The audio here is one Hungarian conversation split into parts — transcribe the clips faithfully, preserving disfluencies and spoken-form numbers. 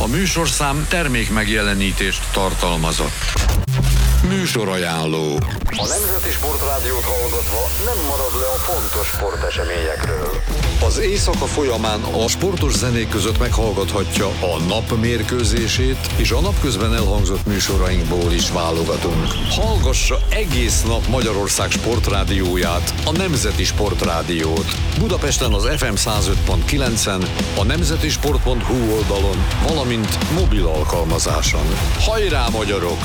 műsorszám termék megjelenítést tartalmazott. Műsorajánló. A Nemzeti Sportrádiót hallgatva nem marad le a fontos sporteseményekről. Az éjszaka folyamán a sportos zenék között meghallgathatja a nap mérkőzését, és a napközben elhangzott műsorainkból is válogatunk. Hallgassa egész nap Magyarország sportrádióját, a Nemzeti Sportrádiót. Budapesten az ef em száz öt pont kilencen, a nemzetisport pont hu oldalon, valamint mobil alkalmazáson. Hajrá, magyarok!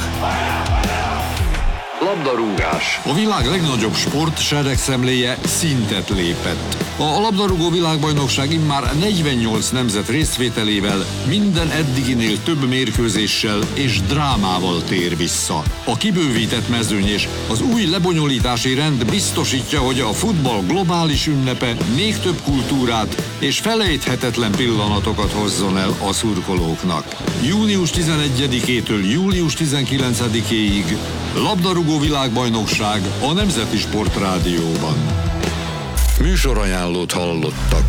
Labdarúgás. A világ legnagyobb sport seregszemléje szintet lépett. A labdarúgó világbajnokság immár negyvennyolc nemzet részvételével minden eddiginél több mérkőzéssel és drámával tér vissza. A kibővített mezőny és az új lebonyolítási rend biztosítja, hogy a futball globális ünnepe még több kultúrát és felejthetetlen pillanatokat hozzon el a szurkolóknak. június tizenegyedikétől július tizenkilencedikéig labdarúgó világbajnokság a Nemzeti Sportrádióban. Műsorajánlót hallottak.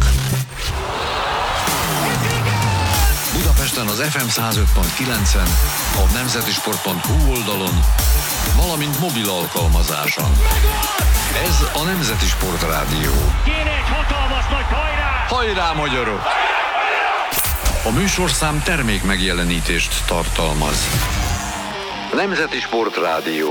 Budapesten az ef em száz öt pont kilencen, a nemzetisport pont hu oldalon, valamint mobil alkalmazáson. Ez a Nemzeti Sportrádió. Kéne egy hatalmas nagy hajrá! Hajrá, magyarok! A műsorszám termék megjelenítést tartalmaz. Nemzeti Sportrádió.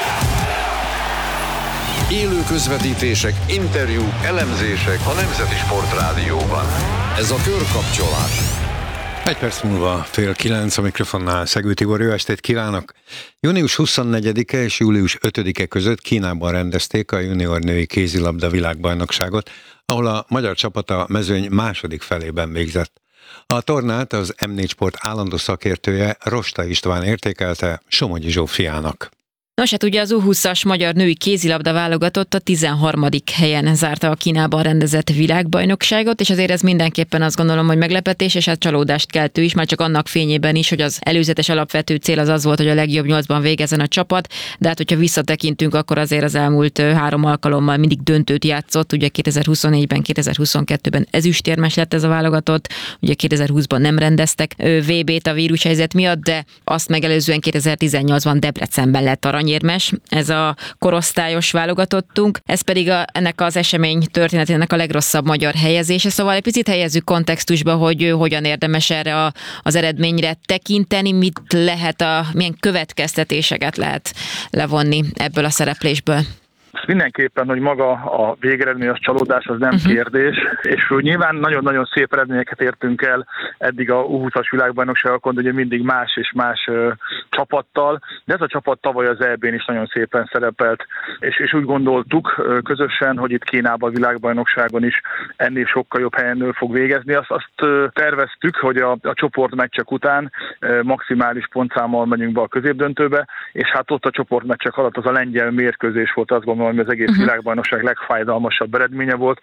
Élő közvetítések, interjúk, elemzések a Nemzeti Sportrádióban. Ez a körkapcsolás. Egy perc múlva fél kilenc, a mikrofonnál Szegő Tibor, jó estét kívánok! június huszonnegyedike és július ötödike között Kínában rendezték a junior női kézilabda világbajnokságot, ahol a magyar csapat a mezőny második felében végzett. A tornát az em négy Sport állandó szakértője, Rosta István értékelte Somogyi Zsófiának. Nos, hát ugye az u húszas magyar női kézilabda válogatott a tizenharmadik helyen zárta a Kínában rendezett világbajnokságot, és azért ez mindenképpen azt gondolom, hogy meglepetés, és hát csalódást keltő is, már csak annak fényében is, hogy az előzetes alapvető cél az az volt, hogy a legjobb nyolcban végezzen a csapat, de hát hogyha visszatekintünk, akkor azért az elmúlt három alkalommal mindig döntőt játszott, ugye kétezer-huszonnégyben, kétezer-huszonkettőben ezüstérmes lett ez a válogatott, ugye kétezer-húszban nem rendeztek vé bét a vírushelyzet miatt, de azt megelőzően kétezer-tizennyolcban Debrecenben lett arany érmes, ez a korosztályos válogatottunk, ez pedig a, ennek az esemény történetének a legrosszabb magyar helyezése, szóval egy picit helyezzük kontextusba, hogy hogyan érdemes erre a, az eredményre tekinteni, mit lehet, a, milyen következtetéseket lehet levonni ebből a szereplésből. Mindenképpen, hogy maga a végeredmény, az csalódás, az nem uh-huh. kérdés, és nyilván nagyon-nagyon szép eredményeket értünk el eddig a u húszas világbajnokságokon, ugye mindig más és más ö, csapattal, de ez a csapat tavaly az é bén is nagyon szépen szerepelt, és, és úgy gondoltuk ö, közösen, hogy itt Kínában a világbajnokságon is ennél sokkal jobb helyen fog végezni. Azt, azt ö, terveztük, hogy a, a csoportmeccsek után ö, maximális pontszámmal megyünk be a középdöntőbe, és hát ott a csoportmeccsek alatt az a lengyel mérkőzés volt, azt gondolom, ami az egész uh-huh. világbajnokság legfájdalmasabb eredménye volt,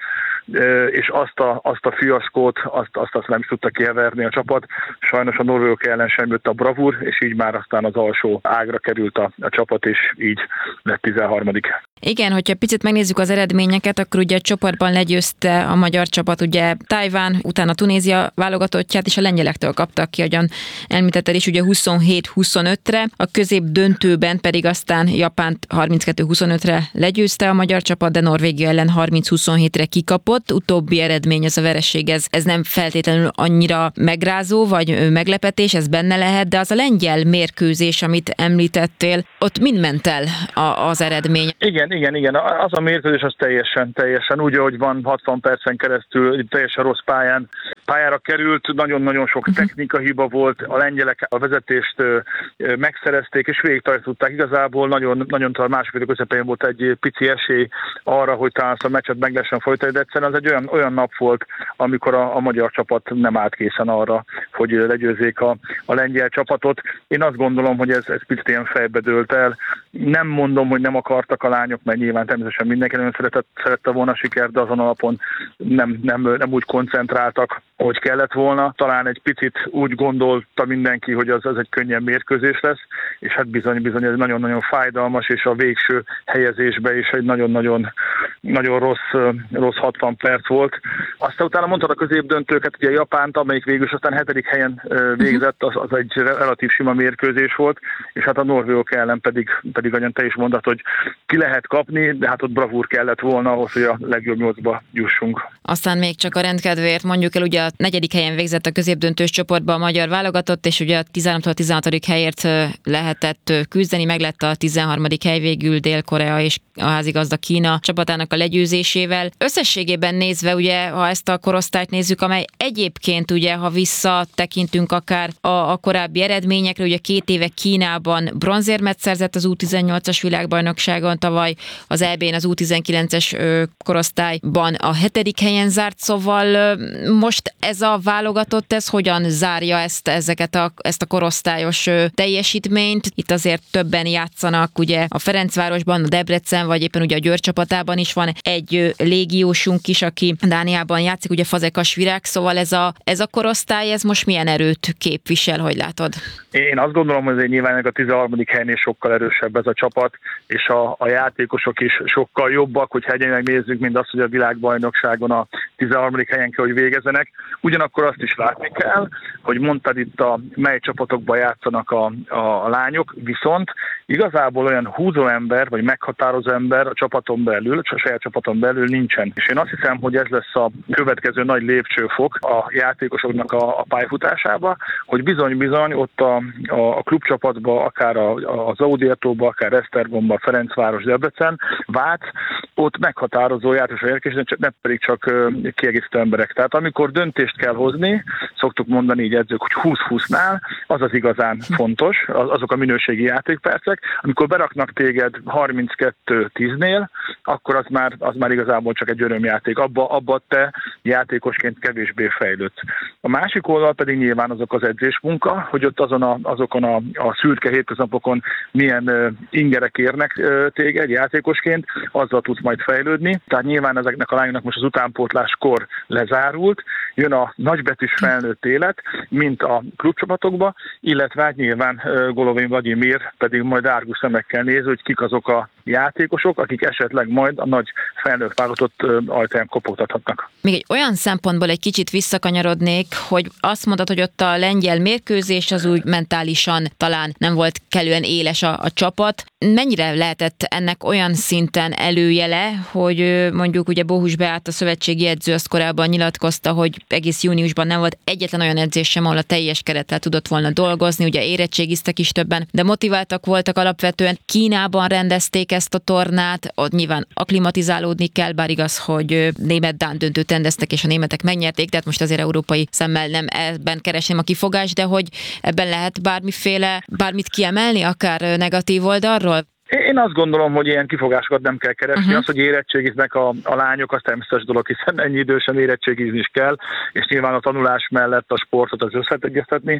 és azt a, azt a fiaszkót, azt, azt, azt nem is tudta kiheverni a csapat. Sajnos a norvégok ellen sem jött a bravúr, és így már aztán az alsó ágra került a, a csapat, és így lett tizenharmadik. Igen, hogyha picit megnézzük az eredményeket, akkor ugye a csoportban legyőzte a magyar csapat, ugye Tajván, utána Tunézia válogatottját, és a lengyelektől kaptak ki, ahogyan említetted is, ugye huszonhét huszonötre, a középdöntőben pedig aztán Japánt harminckettő huszonötre legyőzte a magyar csapat, de Norvégia ellen harminc huszonhétre kikapott. Utóbbi eredmény, ez a vereség, ez, ez nem feltétlenül annyira megrázó, vagy meglepetés, ez benne lehet, de az a lengyel mérkőzés, amit említettél, ott mind ment el a, az eredmény. Igen, igen, igen. Az a mérkőzés az teljesen, teljesen úgy, ahogy van, hatvan percen keresztül teljesen rossz pályán pályára került, nagyon-nagyon sok technika hiba volt, a lengyelek a vezetést megszerezték, és végig tartották. Igazából nagyon, nagyon talán másfél közepén volt egy pici esély arra, hogy talán a meccset meg lehessen folytani, de egyszerűen az egy olyan, olyan nap volt, amikor a, a magyar csapat nem állt készen arra, hogy legyőzzék a, a lengyel csapatot. Én azt gondolom, hogy ez, ez picit ilyen fejbe dőlt el. Nem mondom, hogy nem akartak a lányok, mert nyilván természetesen mindenki nagyon szeretett, szerette volna a sikert, de azon alapon nem, nem, nem úgy koncentráltak, hogy kellett volna. Talán egy picit úgy gondolta mindenki, hogy az, az egy könnyen mérkőzés lesz, és hát bizony, bizony ez nagyon-nagyon fájdalmas, és a végső helyezésbe is egy nagyon-nagyon nagyon rossz, rossz hatvan perc volt. Aztán utána mondtad a középdöntőket, ugye a Japánt, amelyik végül aztán hetedik helyen végzett, az, az egy relatív sima mérkőzés volt, és hát a norvégok ellen pedig, pedig ahogyan te is mondtad, hogy ki lehet kapni, de hát ott bravúr kellett volna ahhoz, hogy a legjobb nyolcba jussunk. Aztán még csak a rendkedvéért mondjuk el, ugye a negyedik helyen végzett a középdöntős csoportba a magyar válogatott, és ugye a tizenharmadikától a tizenhatodik helyért lehetett küzdeni, meg lett a tizenharmadik hely végül Dél-Korea és a házigazda Kína csapatának a legyőzésével. Összességében nézve, ugye, ha ezt a korosztályt nézzük, amely egyébként ugye, ha visszatekintünk akár a, a korábbi eredményekre, ugye két éve Kínában bronzérmet szerzett az U tizennyolcas világbajnokságon, tavaly az é bén az U tizenkilences korosztályban a hetedik helyen zárt, szóval most ez a válogatott, ez hogyan zárja ezt, ezeket a, ezt a korosztályos teljesítményt? Itt azért többen játszanak, ugye a Ferencvárosban, a Debrecen, vagy éppen ugye a Győr csapatában is van egy légiósunk is, aki Dániában játszik, ugye Fazekas Virág, szóval ez a, ez a korosztály, ez most milyen erőt képvisel, hogy látod? Én azt gondolom, hogy nyilván a tizenharmadik helynél sokkal erősebb ez a csapat, és a, a játékosok is sokkal jobbak, hogyha egyenleg nézzük, mint azt, hogy a világbajnokságon a tizenharmadik helyen kell, hogy végezzenek. Ugyanakkor azt is látni kell, hogy mondtad itt, a mely csapatokban játszanak a, a, a lányok, viszont igazából olyan húzó ember, vagy meghatározó ember a csapaton belül, a saját csapaton belül nincsen. És én azt hiszem, hogy ez lesz a következő nagy lépcsőfok a játékosoknak a, a pályafutásába, hogy bizony-bizony ott a, a, a klubcsapatban, akár a, az Audiertóban, akár Esztergomban, Ferencváros, Debrecen, Vác, ott meghatározó játékosok érkeznek, nem pedig csak kiegészítő emberek. Tehát amikor döntést kell hozni, szoktuk mondani így edzők, hogy húsz-húsznál, az az igazán fontos, azok a minőségi játékpercek. Amikor beraknak téged harminckettő tíznél, akkor az már, az már igazából csak egy örömjáték. Abba, abba te játékosként kevésbé fejlődsz. A másik oldal pedig nyilván azok az edzésmunka, hogy ott azon a, azokon a, a szürke hétköznapokon milyen uh, ingerek érnek uh, téged játékosként, azzal tudsz majd fejlődni. Tehát nyilván ezeknek a lányoknak most az utánpótláskor lezárult, jön a nagybetűs felnőtt élet, mint a klubcsapatokba, illetve hát nyilván uh, Golovin Vladimir pedig majd árgus szemekkel néz, hogy kik azok a játékosok, akik esetleg majd a nagy felnőtt válogatott uh, ajtaján kopogtathatnak. Még egy olyan szempontból egy kicsit visszakanyarodnék, hogy azt mondod, hogy ott a lengyel mérkőzés az úgy mentálisan talán nem volt kellően éles a, a csapat. Mennyire lehetett ennek olyan szinten előjele, hogy mondjuk ugye Bohus Beát, a szövetségi edző, azt korábban nyilatkozta, hogy egész júniusban nem volt egyetlen olyan edzés sem, ahol a teljes kerettel tudott volna dolgozni, ugye érettségiztek is többen, de motiváltak voltak alapvetően. Kínában rendezték ezt a tornát, ott nyilván akklimatizálódni kell, bár igaz, hogy német-dán döntőt rendeztek, és a németek megnyerték, tehát most azért európai szemmel nem ebben keresném a kifogást, de hogy ebben lehet bármiféle, bármit kiemelni, akár negatív oldalról? Én azt gondolom, hogy ilyen kifogásokat nem kell keresni. Uh-huh. Az, hogy érettségiznek a, a lányok, az természetes dolog, hiszen ennyi idősen érettségizni is kell, és nyilván a tanulás mellett a sportot az összeegyeztetni.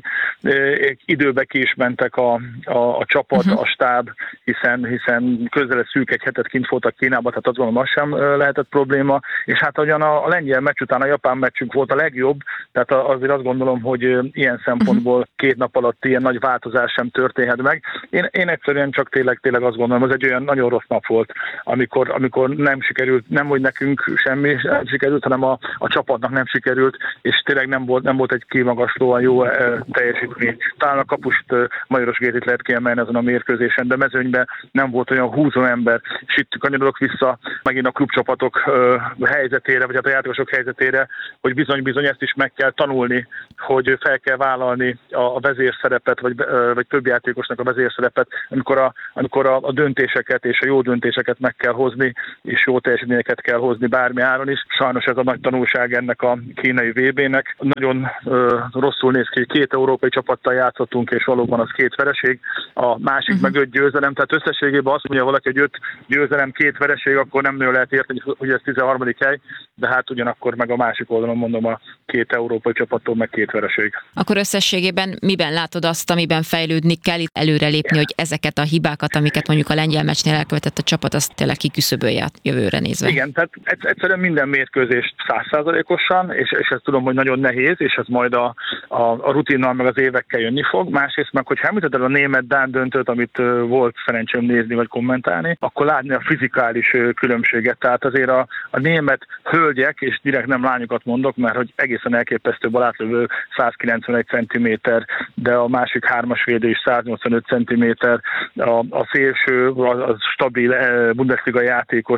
Időbe ki is mentek a, a, a csapat, uh-huh. a stáb, hiszen, hiszen közel szűk egy hetet kint voltak Kínában, tehát azt gondolom, az sem lehetett probléma. És hát ugyan a, a lengyel meccs után a japán meccsünk volt a legjobb, tehát azért azt gondolom, hogy ilyen szempontból uh-huh. két nap alatt ilyen nagy változás sem történhet meg. Én, én egyszerűen csak tényleg, tényleg azt gondolom, az egy olyan nagyon rossz nap volt, amikor, amikor nem sikerült, nem hogy nekünk semmi nem sikerült, hanem a, a csapatnak nem sikerült, és tényleg nem volt, nem volt egy kimagaslóan jó e, teljesítmény. Talán a kapust e, Majoros Gétit lehet kiemelni ezen a mérkőzésen, de mezőnyben nem volt olyan húzó ember. És itt kanyarodok vissza megint a klubcsapatok e, helyzetére, vagy hát a játékosok helyzetére, hogy bizony-bizony ezt is meg kell tanulni, hogy fel kell vállalni a, a vezérszerepet, vagy, e, vagy több játékosnak a vezérszerepet, amikor a, amikor a, a döntéseket és a jó döntéseket meg kell hozni, és jó teljesítményeket kell hozni bármi áron is. Sajnos ez a nagy tanulság ennek a kínai vé bének. Nagyon ö, rosszul néz ki, két európai csapattal játszottunk, és valóban az két vereség, a másik uh-huh. meg öt győzelem, tehát összességében azt mondja valaki, hogy öt győzelem, két vereség, akkor nem nő lehet érteni, hogy ez tizenharmadik hely, de hát ugyanakkor meg a másik oldalon mondom a két európai csapattól meg két vereség. Akkor összességében miben látod azt, amiben fejlődni kell, itt előrelépni, hogy ezeket a hibákat, amiket mondjuk a lengyel meccsnél elkövetett a csapat, azt tényleg kiküszöbölje jövőre nézve? Igen, tehát egyszerűen minden mérkőzést száz százalékosan, és, és ezt tudom, hogy nagyon nehéz, és ez majd a, a, a rutinnal meg az évekkel jönni fog. Másrészt meg, hogyha említetted a német-dán döntőt, amit volt szerencsém nézni vagy kommentálni, akkor látni a fizikális különbséget. Tehát azért a, a német hölgyek, és direkt nem lányokat mondok, mert hogy egészen elképesztő balátlövő százkilencvenegy centiméter, de a másik hármas védő is száznyolcvanöt centiméter, a, a szélső, a, a stabil Bundesliga játékos,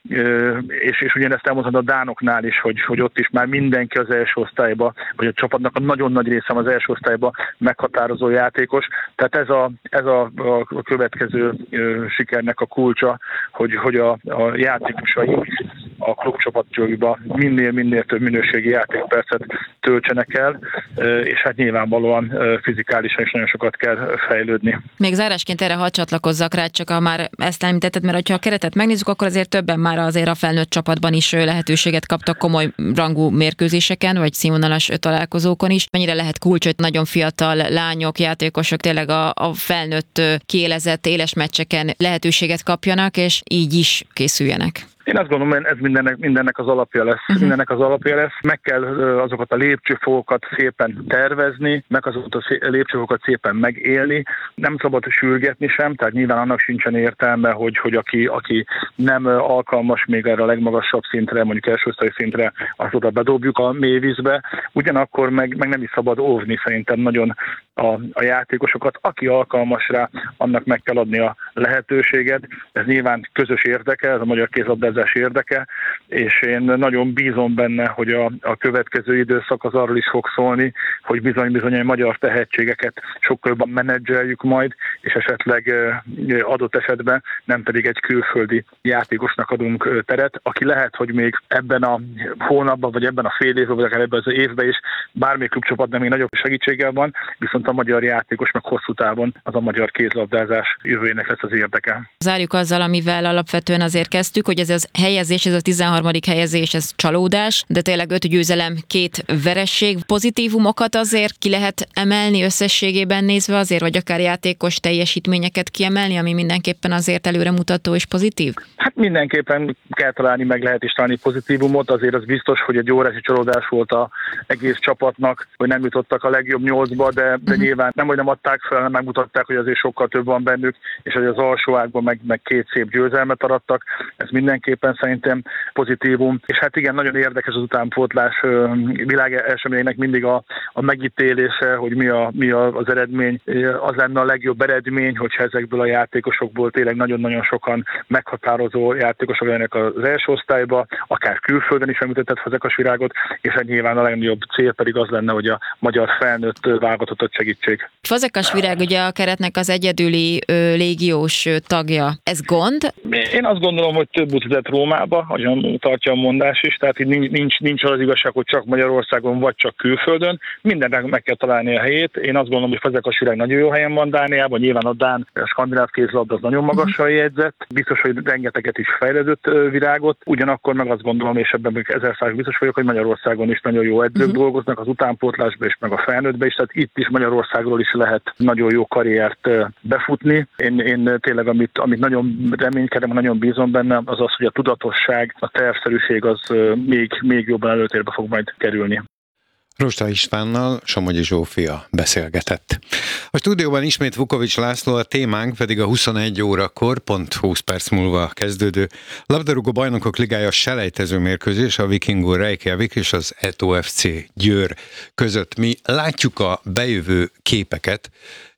és, és ugyanezt elmondhatod a dánoknál is, hogy, hogy ott is már mindenki az első osztályba, vagy a csapatnak a nagyon nagy része az első osztályba meghatározó játékos. Tehát ez a, ez a, a következő sikernek a kulcsa, hogy, hogy a, a játékosai a klubcsapatjaiba minél-minél több minőségi játékpercet töltsenek el, és hát nyilvánvalóan fizikálisan is nagyon sokat kell fejlődni. Még zárásként erre hadd csatlakozzak rá, csak a már ezt említetted, mert ha a keretet megnézzük, akkor azért többen már azért a felnőtt csapatban is lehetőséget kaptak komoly rangú mérkőzéseken, vagy színvonalas találkozókon is. Mennyire lehet kulcs, hogy nagyon fiatal lányok, játékosok tényleg a, a felnőtt kiélezett éles meccseken lehetőséget kapjanak, és így is készüljenek? Én azt gondolom, hogy ez mindennek, mindennek az alapja lesz. Uh-huh. Mindennek az alapja lesz. Meg kell azokat a lépcsőfokokat szépen tervezni, meg azokat a lépcsőfokokat szépen megélni. Nem szabad sürgetni sem, tehát nyilván annak sincsen értelme, hogy, hogy aki, aki nem alkalmas még erre a legmagasabb szintre, mondjuk elsőosztályi szintre, azt oda bedobjuk a mélyvízbe. Ugyanakkor meg, meg nem is szabad óvni szerintem nagyon a, a játékosokat. Aki alkalmas rá, annak meg kell adni a lehetőséget. Ez nyilván közös érdeke, ez a magyar kézlabdázás érdeke, és én nagyon bízom benne, hogy a, a következő időszak az arról is fog szólni, hogy bizony-bizony a magyar tehetségeket sokkal jobban menedzseljük majd, és esetleg adott esetben nem pedig egy külföldi játékosnak adunk teret, aki lehet, hogy még ebben a hónapban, vagy ebben a fél évben, vagy akár ebben az évben is bármelyik klubcsapatban még nagyobb segítséggel van, viszont a magyar játékos meg hosszú távon az a magyar kézlabdázás jövőjének lesz az érdeke. Zárjuk azzal, amivel alapvetően azért kezdtük, hogy ez az helyezés, ez a tizenharmadik helyezés, ez csalódás, de tényleg öt győzelem, két veresség. Pozitívumokat azért ki lehet emelni összességében nézve azért, vagy akár játékos teljesítményeket kiemelni, ami mindenképpen azért előremutató és pozitív? Hát mindenképpen kell találni, meg lehet is találni pozitívumot, azért az biztos, hogy egy óriási csalódás volt az egész csapatnak, hogy nem jutottak a legjobb nyolcba, de, de uh-huh. nyilván nem, hogy nem adták fel, hanem megmutatták, hogy azért sokkal több van bennük, és hogy az alsó ágban meg, meg két szép győzelmet arattak. Ez mindenképpen szerintem pozitívum. És hát igen, nagyon érdekes az utánpótlás világ eseményeknek mindig a, a megítélése, hogy mi, a, mi a, az eredmény. Az lenne a legjobb eredmény, hogyha ezekből a játékosokból tényleg nagyon-nagyon sokan meghatározó játékosok lennek az első osztályba, akár külföldön is említetted Fazekas-Virágot, és hát nyilván a legnagyobb cél pedig az lenne, hogy a magyar felnőtt válogatott segítség. Fazekas-Virág ugye a keretnek az egyedüli ö, légiós tagja. Ez gond? Én azt gondolom, hogy több utazat Rómába, ahogyan tartja a mondás is, tehát itt nincs, nincs az igazság, hogy csak Magyarországon vagy csak külföldön. Mindennek meg kell találni a helyét. Én azt gondolom, hogy Fazekas-Virág nagyon jó helyen van Dániában, nyilván a dán a skandináv kézlabda az nagyon magasra jegyzett, biztos, hogy rengeteget is fejlődött Virágot, ugyanakkor meg azt gondolom, és ebben még ezer százalék biztos vagyok, hogy Magyarországon is nagyon jó edzők uh-huh. dolgoznak az utánpótlásban és meg a felnőttbe is, tehát itt is Magyarországról is lehet nagyon jó karriert befutni. Én, én tényleg, amit, amit nagyon reménykedem, nagyon bízom benne, az az, hogy a tudatosság, a tervszerűség az még, még jobban előtérbe fog majd kerülni. Rosta Istvánnal Somogyi Zsófia beszélgetett. A stúdióban ismét Vukovics László, a témánk pedig a huszonegy órakor, pont húsz perc múlva kezdődő labdarúgó bajnokok ligája selejtező mérkőzés, a Vikingur Reykjavik és az é té o ef cé Győr között. Mi látjuk a bejövő képeket,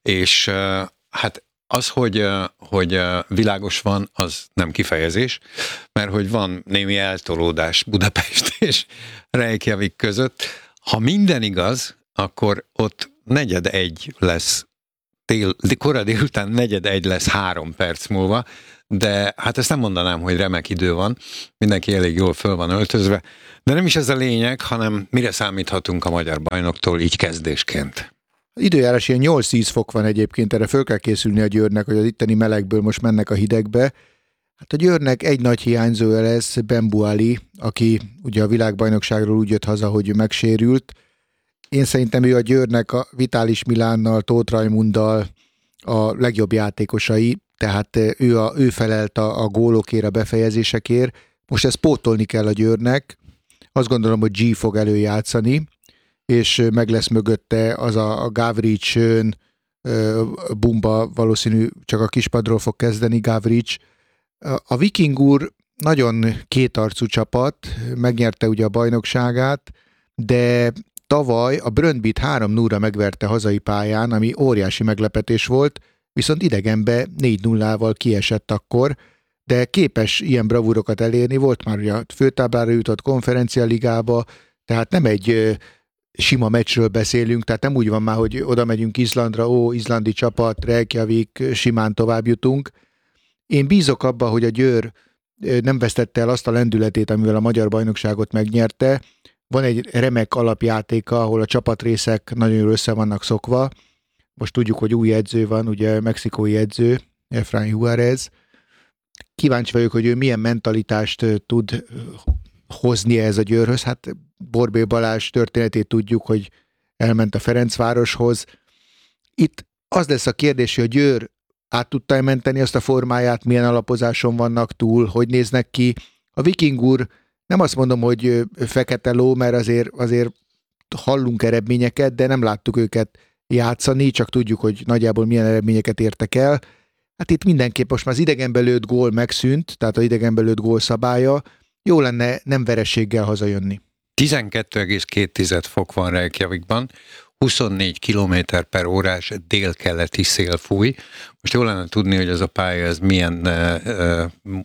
és hát az, hogy, hogy világos van, az nem kifejezés, mert hogy van némi eltolódás Budapest és Reykjavik között. Ha minden igaz, akkor ott negyed egy lesz, tél, kora délután negyed egy lesz három perc múlva, de hát ezt nem mondanám, hogy remek idő van, mindenki elég jól föl van öltözve, de nem is ez a lényeg, hanem mire számíthatunk a magyar bajnoktól így kezdésként. Időjárás ilyen nyolc-tíz fok van egyébként, erre föl kell készülni a Győrnek, hogy az itteni melegből most mennek a hidegbe. Hát a Győrnek egy nagy hiányzója lesz Bembuali, aki ugye a világbajnokságról úgy jött haza, hogy megsérült. Én szerintem ő a Győrnek a Vitális Milánnal, Tóth Rajmunddal a legjobb játékosai, tehát ő, a, ő felelt a, a gólokért, a befejezésekért. Most ezt pótolni kell a Győrnek. Azt gondolom, hogy G fog előjátszani, és meg lesz mögötte az a, a Gavric, Bumba valószínű csak a kispadról fog kezdeni, Gavric. A Viking úr nagyon kétarcú csapat, megnyerte ugye a bajnokságát, de tavaly a Brøndbyt három nulla megverte hazai pályán, ami óriási meglepetés volt, viszont idegenbe négy nullával kiesett akkor, de képes ilyen bravúrokat elérni, volt már ugye a főtáblára jutott konferencialigába, tehát nem egy sima meccsről beszélünk, tehát nem úgy van már, hogy oda megyünk Izlandra, ó, izlandi csapat, Reykjavik, simán tovább jutunk. Én bízok abba, hogy a Győr nem vesztette el azt a lendületét, amivel a magyar bajnokságot megnyerte. Van egy remek alapjátéka, ahol a csapatrészek nagyon jól össze vannak szokva. Most tudjuk, hogy új edző van, ugye mexikói edző, Efraín Juárez. Kíváncsi vagyok, hogy ő milyen mentalitást tud hozni ez a Győrhöz. Hát Borbély Balázs történetét tudjuk, hogy elment a Ferencvároshoz. Itt az lesz a kérdés, hogy a Győr át tudta menteni azt a formáját, milyen alapozáson vannak túl, hogy néznek ki. A Viking úr, nem azt mondom, hogy fekete ló, mert azért, azért hallunk eredményeket, de nem láttuk őket játszani, csak tudjuk, hogy nagyjából milyen eredményeket értek el. Hát itt mindenképp most már az idegenbe lőtt gól megszűnt, tehát az idegenbe lőtt gól szabálya. Jó lenne nem vereséggel hazajönni. tizenkettő egész két fok van Reykjavikban, huszonnégy kilométer per órás délkeleti szél fúj. Most jól lenne tudni, hogy ez a pálya ez milyen uh, uh,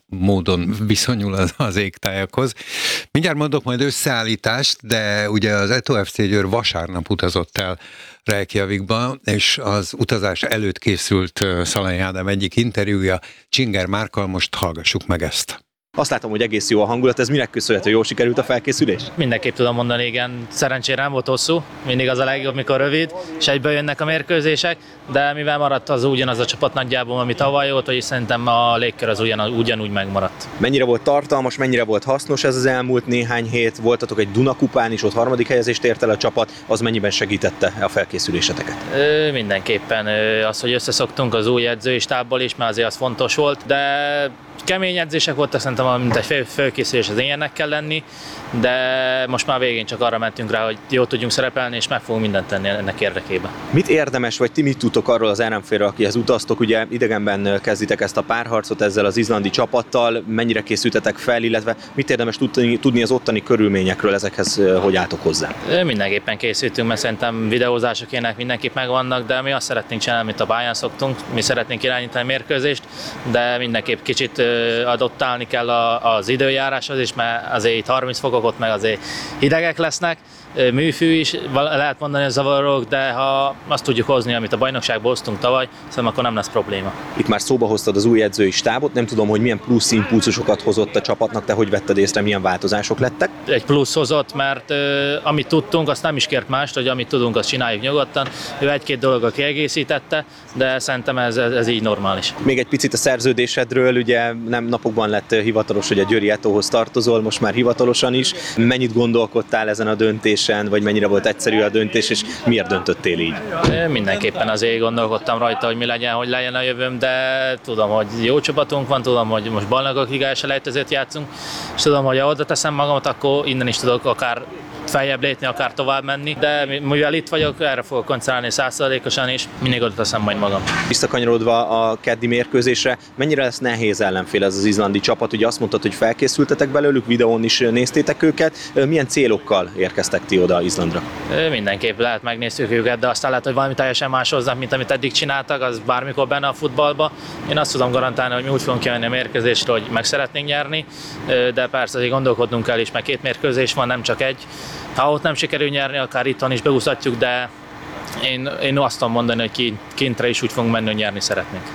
módon viszonyul az, az égtájakhoz. Mindjárt mondok majd összeállítást, de ugye az e té o ef cé Győr vasárnap utazott el Reykjavikba, és az utazás előtt készült uh, Szalai Ádám egyik interjúja Csinger Márkkal, most hallgassuk meg ezt. Azt látom, hogy egész jó a hangulat, ez minek köszönhető, jól sikerült a felkészülés? Mindenképp tudom mondani, igen, szerencsére nem volt hosszú, mindig az a legjobb, mikor rövid, és egyből jönnek a mérkőzések, de mivel maradt az ugyanaz a csapat nagyjából, ami tavaly volt, vagyis szerintem a légkör az ugyan, ugyanúgy megmaradt. Mennyire volt tartalmas, mennyire volt hasznos ez az elmúlt néhány hét? Voltatok egy Dunakupán is, ott harmadik helyezést ért el a csapat, az mennyiben segítette a felkészüléseteket? Ö, mindenképpen ö, az, hogy összeszoktunk az új edzői stábból is, mert azért az fontos volt, de kemény edzések voltak, szerintem mint egy felkészülés az ilyennek kell lenni, de most már végén csak arra mentünk rá, hogy jól tudjunk szerepelni, és meg fogunk mindent tenni ennek érdekében. Mit érdemes, vagy ti mit tudtok arról az áramfélről, akihez utaztok? Ugye idegenben kezditek ezt a párharcot ezzel az izlandi csapattal, mennyire készültetek fel, illetve mit érdemes tudni, tudni az ottani körülményekről, ezekhez hogy álltok hozzá? Mindenképpen készültünk, mert szerintem videózások ilyenek mindenképp megvannak, de mi azt szeretnénk csinálni, mint a pályán szoktunk, mi szeretnénk irányítani a mérkőzést, de mindenképp kicsit adottálni kell az időjáráshoz is, mert azért itt harminc fokok, ott meg azért hidegek lesznek, műfű is, lehet mondani, hogy zavarok, de ha azt tudjuk hozni, amit a bajnokságból hoztunk tavaly, szerintem akkor nem lesz probléma. Itt már szóba hoztad az új edzői stábot, nem tudom, hogy milyen plusz impulzusokat hozott a csapatnak, te hogy vetted észre, milyen változások lettek? Egy plusz hozott, mert uh, amit tudtunk, azt nem is kért mást, hogy amit tudunk, azt csináljuk nyugodtan. Ő egy-két dologgal kiegészítette, de szerintem ez, ez, ez így normális. Még egy picit a szerződésedről, ugye nem napokban lett hivatalos, hogy a Győri é té óhoz tartozol, most már hivatalosan is. Mennyit gondolkodtál ezen a döntésen, vagy mennyire volt egyszerű a döntés, és miért döntöttél így? Mindenképpen azért gondolkodtam rajta, hogy mi legyen, hogy legyen a jövőm, de tudom, hogy jó csapatunk van, tudom, hogy most bajnokok ligája selejtezőt játszunk, és tudom, hogy ha oda teszem magamat, akkor innen is tudok akár feljebb lépni, akár tovább menni, de mivel itt vagyok, erre fogok koncentrálni száz százalékosan is, mindig oda teszem majd magam. Visszakanyarodva a keddi mérkőzésre, mennyire lesz nehéz ellenfél ez az izlandi csapat? Ugye azt mondtad, hogy felkészültetek belőlük, videón is néztétek őket. Milyen célokkal érkeztek ti oda Izlandra? Mindenképp lehet megnéztük őket, de aztán lehet, hogy valami teljesen más hoznak, mint amit eddig csináltak, az bármikor benne a futballba. Én azt tudom garantálni, hogy mi úgy fogunk kimenni a mérkőzésre, hogy meg szeretnénk nyerni, de persze azért gondolkodnunk kell is, mert két mérkőzés van, nem csak egy. Ha ott nem sikerül nyerni, akár itthon is beúszhatjuk, de én, én azt tudom mondani, hogy kintre is úgy fogunk menni, hogy nyerni szeretnénk.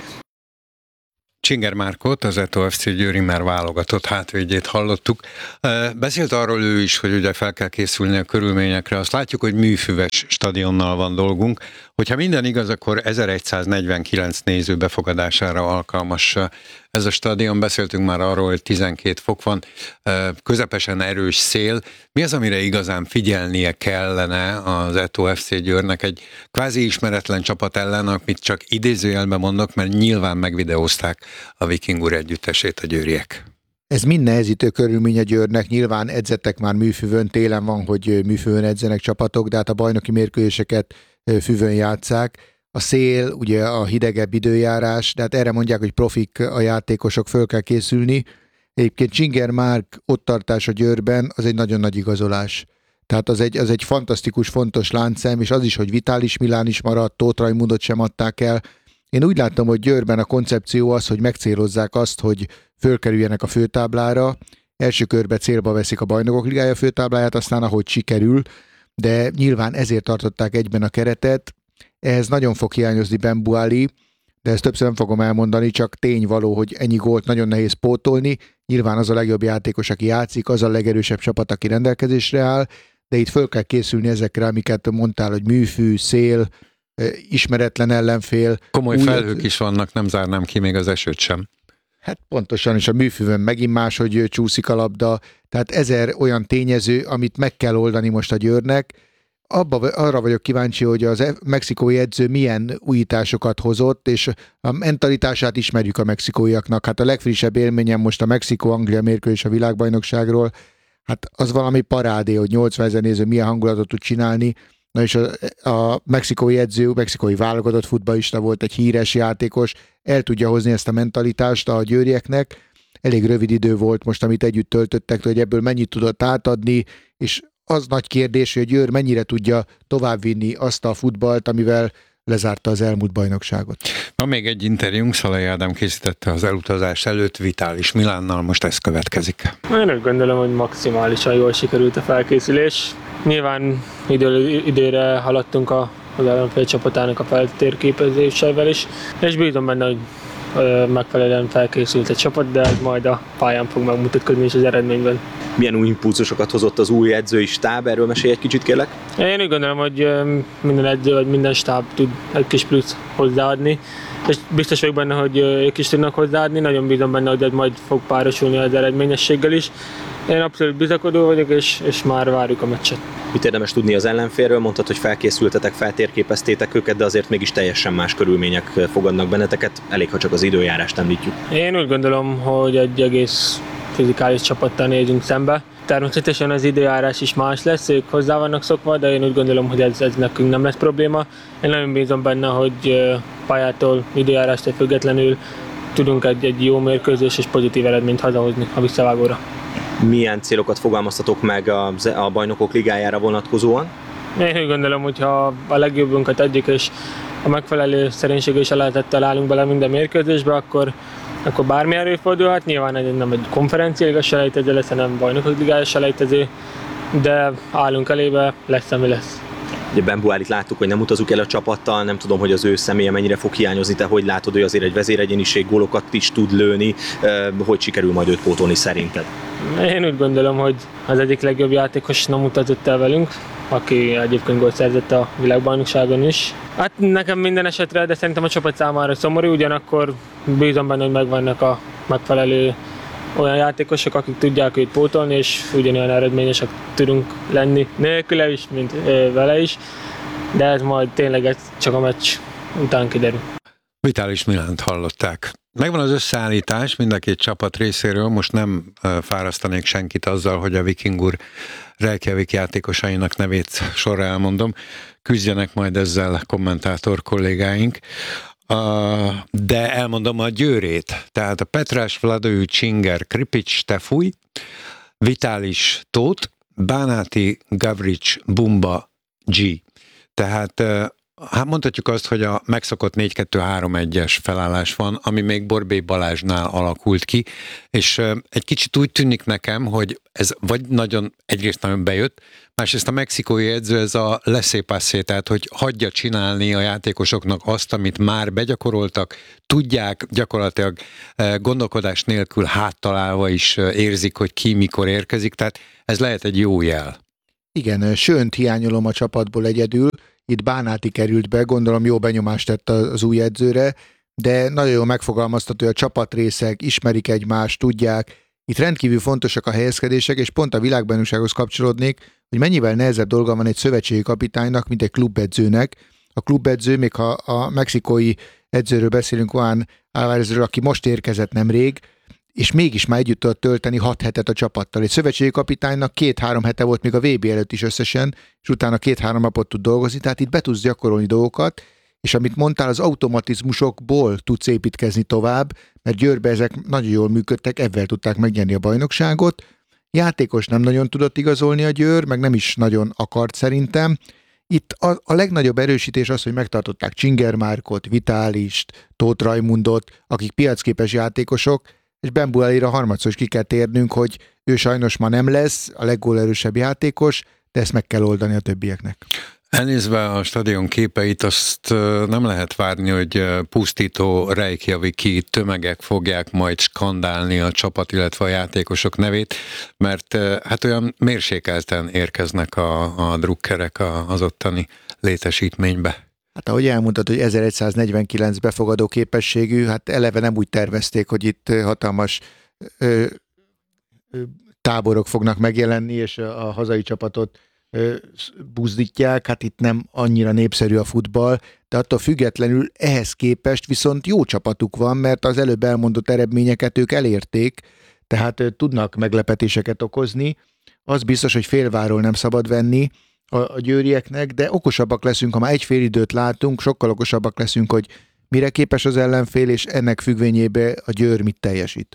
Csinger Márkot, az e té o ef cé Győri már válogatott hátvédjét hallottuk. Beszélt arról ő is, hogy ugye fel kell készülni a körülményekre. Azt látjuk, hogy műfüves stadionnal van dolgunk. Hogyha minden igaz, akkor ezerszáznegyvenkilenc néző befogadására alkalmas ez a stadion. Beszéltünk már arról, hogy tizenkét fok van, közepesen erős szél. Mi az, amire igazán figyelnie kellene az e té o ef cé Győrnek egy kvázi ismeretlen csapat ellen, amit csak idézőjelben mondok, mert nyilván megvideózták a Viking úr együttesét a győriek? Ez mind nehezítő körülmény a Győrnek, nyilván edzettek már műfüvön, télen van, hogy műfüvön edzenek csapatok, de hát a bajnoki mérkőzéseket füvön játsszák. A szél, ugye a hidegebb időjárás, de hát erre mondják, hogy profik a játékosok, föl kell készülni. Egyébként Csinger Márk ott tartás a Győrben, az egy nagyon nagy igazolás. Tehát az egy, az egy fantasztikus, fontos láncszem, és az is, hogy Vitális Milán is maradt, Tóth Rajmundot sem adták el. Én úgy látom, hogy Győrben a koncepció az, hogy megcélozzák azt, hogy fölkerüljenek a főtáblára, első körbe célba veszik a Bajnokok Ligája főtábláját, aztán ahogy sikerül, de nyilván ezért tartották egyben a keretet. Ehhez nagyon fog hiányozni Bembuali, de ezt többször nem fogom elmondani, csak tény való, hogy ennyi gólt nagyon nehéz pótolni. Nyilván az a legjobb játékos, aki játszik, az a legerősebb csapat, aki rendelkezésre áll, de itt föl kell készülni ezekre, amiket mondtál, hogy műfű, szél, ismeretlen ellenfél. Komoly új... felhők is vannak, nem zárnám ki még az esőt sem. Hát pontosan, és a műfűvön megint máshogy csúszik a labda, tehát ezer olyan tényező, amit meg kell oldani most a Győrnek. Abba, arra vagyok kíváncsi, hogy az mexikói edző milyen újításokat hozott, és a mentalitását ismerjük a mexikóiaknak. Hát a legfrissebb élményem most a Mexikó-Anglia mérkőzés a világbajnokságról, hát az valami parádé, hogy nyolcvanezer néző milyen hangulatot tud csinálni. Na és a, a mexikói edző, mexikói válogatott futballista volt, egy híres játékos, el tudja hozni ezt a mentalitást a győrieknek. Elég rövid idő volt most, amit együtt töltöttek, hogy ebből mennyit tudott átadni, és az nagy kérdés, hogy a Győr mennyire tudja továbbvinni azt a futballt, amivel lezárta az elmúlt bajnokságot. Van még egy interjúnk, Szalai Ádám készítette az elutazás előtt Vitális Milánnal, most ez következik. Én úgy gondolom, hogy maximálisan jól sikerült a felkészülés. Nyilván idő, időre haladtunk a, az ellenfél csapatának a feltérképezésével is, és bízom benne, hogy megfelelően felkészült egy csapat, de ez majd a pályán fog megmutatkozni is az eredményben. Milyen új impulzusokat hozott az új edzői stáb? Erről mesélj egy kicsit, kérlek. Én úgy gondolom, hogy minden edző vagy minden stáb tud egy kis plusz hozzáadni, és biztos vagyok benne, hogy ők is tudnak hozzáadni, nagyon bízom benne, hogy ez majd fog párosulni az eredményességgel is. Én abszolút bizakodó vagyok, és, és már várjuk a meccset. Mit érdemes tudni az ellenfélről? Mondtad, hogy felkészültetek, feltérképeztétek őket, de azért mégis teljesen más körülmények fogadnak benneteket, elég, ha csak az időjárást említjük. Én úgy gondolom, hogy egy egész fizikális csapattal nézünk szembe. Természetesen az időjárás is más lesz, ők hozzá vannak szokva, de én úgy gondolom, hogy ez, ez nekünk nem lesz probléma. Én nagyon bízom benne, hogy pályától, időjárástól függetlenül tudunk egy, egy jó mérkőzés és pozitív eredményt hazahozni a visszavágóra. Milyen célokat fogalmaztatok meg a, a Bajnokok Ligájára vonatkozóan? Én úgy gondolom, hogy ha a legjobbunkat adjuk, és a megfelelő szerénység és lehetettel állunk bele minden mérkőzésbe, akkor, akkor bármi előfordulhat. Nyilván ez nem egy konferenciáliga selejtező lesz, hanem Bajnokok Ligája selejtező, de állunk elébe, lesz, ami lesz. Ugye Bembuálit láttuk, hogy nem utazunk el a csapattal, nem tudom, hogy az ő személye mennyire fog hiányozni, te hogy látod, hogy azért egy vezéregyéniség, gólokat is tud lőni, hogy sikerül majd őt pótolni szerinted? Én úgy gondolom, hogy az egyik legjobb játékos nem utazott el velünk, aki egyébként gólt szerzett a világbajnokságon is. Hát nekem minden esetre, de szerintem a csapat számára szomorú, ugyanakkor bízom benne, hogy megvannak a megfelelő olyan játékosok, akik tudják őt pótolni, és ugyanolyan eredményesek tudunk lenni nélküle is, mint ö, vele is, de ez majd tényleg ez csak a meccs után kiderül. Vitális Milánt hallották. Megvan az összeállítás mind a két csapat részéről, most nem fárasztanék senkit azzal, hogy a Viking úr Reykjavik játékosainak nevét sorra elmondom, küzdjenek majd ezzel kommentátor kollégáink. Uh, de elmondom a győrét, tehát a Petrás, Vladő, Csinger, Kripics, Tefúj, Vitális, Tóth, Bánáti, Gavrics, Bumba, G. Tehát uh, hát mondhatjuk azt, hogy a megszokott négy kettő három egyes felállás van, ami még Borbély Balázsnál alakult ki, és uh, egy kicsit úgy tűnik nekem, hogy ez vagy nagyon, egyrészt nagyon bejött, másrészt a mexikói edző ez a laissez-passer, tehát hogy hagyja csinálni a játékosoknak azt, amit már begyakoroltak, tudják gyakorlatilag gondolkodás nélkül háttalálva is érzik, hogy ki mikor érkezik, tehát ez lehet egy jó jel. Igen, Sönt hiányolom a csapatból egyedül, itt Bánáti került be, gondolom jó benyomást tett az új edzőre, de nagyon jól megfogalmaztató, hogy a csapatrészek ismerik egymást, tudják. Itt rendkívül fontosak a helyezkedések, és pont a világbajnoksághoz kapcsolódnék, hogy mennyivel nehezebb dolga van egy szövetségi kapitánynak, mint egy klubedzőnek. A klubedző, még ha a mexikói edzőről beszélünk, Juan Álvarezről, aki most érkezett nemrég, és mégis már együtt tudott tölteni hat hetet a csapattal. Egy szövetségi kapitánynak két-három hete volt még a vé bé előtt is összesen, és utána két-három napot tud dolgozni, tehát itt be tudsz gyakorolni dolgokat, és amit mondtál, az automatizmusokból tudsz építkezni tovább, mert Győrbe ezek nagyon jól működtek, ebben tudták megnyerni a bajnokságot. Játékos nem nagyon tudott igazolni a Győr, meg nem is nagyon akart szerintem. Itt a, a legnagyobb erősítés az, hogy megtartották Csingermárkot, Vitálist, Tóth Rajmundot, akik piacképes játékosok, és Ben Bualira harmadszor is ki kell térnünk, hogy ő sajnos ma nem lesz a leggólerősebb játékos, de ezt meg kell oldani a többieknek. Elnézve a stadion képeit, azt nem lehet várni, hogy pusztító Reykjaviki tömegek fogják majd skandálni a csapat, illetve a játékosok nevét, mert hát olyan mérsékelten érkeznek a, a drukkerek az ottani létesítménybe. Hát ahogy elmondtad, hogy ezeregyszáznegyvenkilenc befogadó képességű, hát eleve nem úgy tervezték, hogy itt hatalmas ö, ö, táborok fognak megjelenni, és a, a hazai csapatot ö, buzdítják, hát itt nem annyira népszerű a futball, de attól függetlenül ehhez képest viszont jó csapatuk van, mert az előbb elmondott eredményeket ők elérték, tehát ö, tudnak meglepetéseket okozni. Az biztos, hogy félváról nem szabad venni a, a győrieknek, de okosabbak leszünk, ha már egy fél időt látunk, sokkal okosabbak leszünk, hogy mire képes az ellenfél, és ennek függvényében a Győr mit teljesít.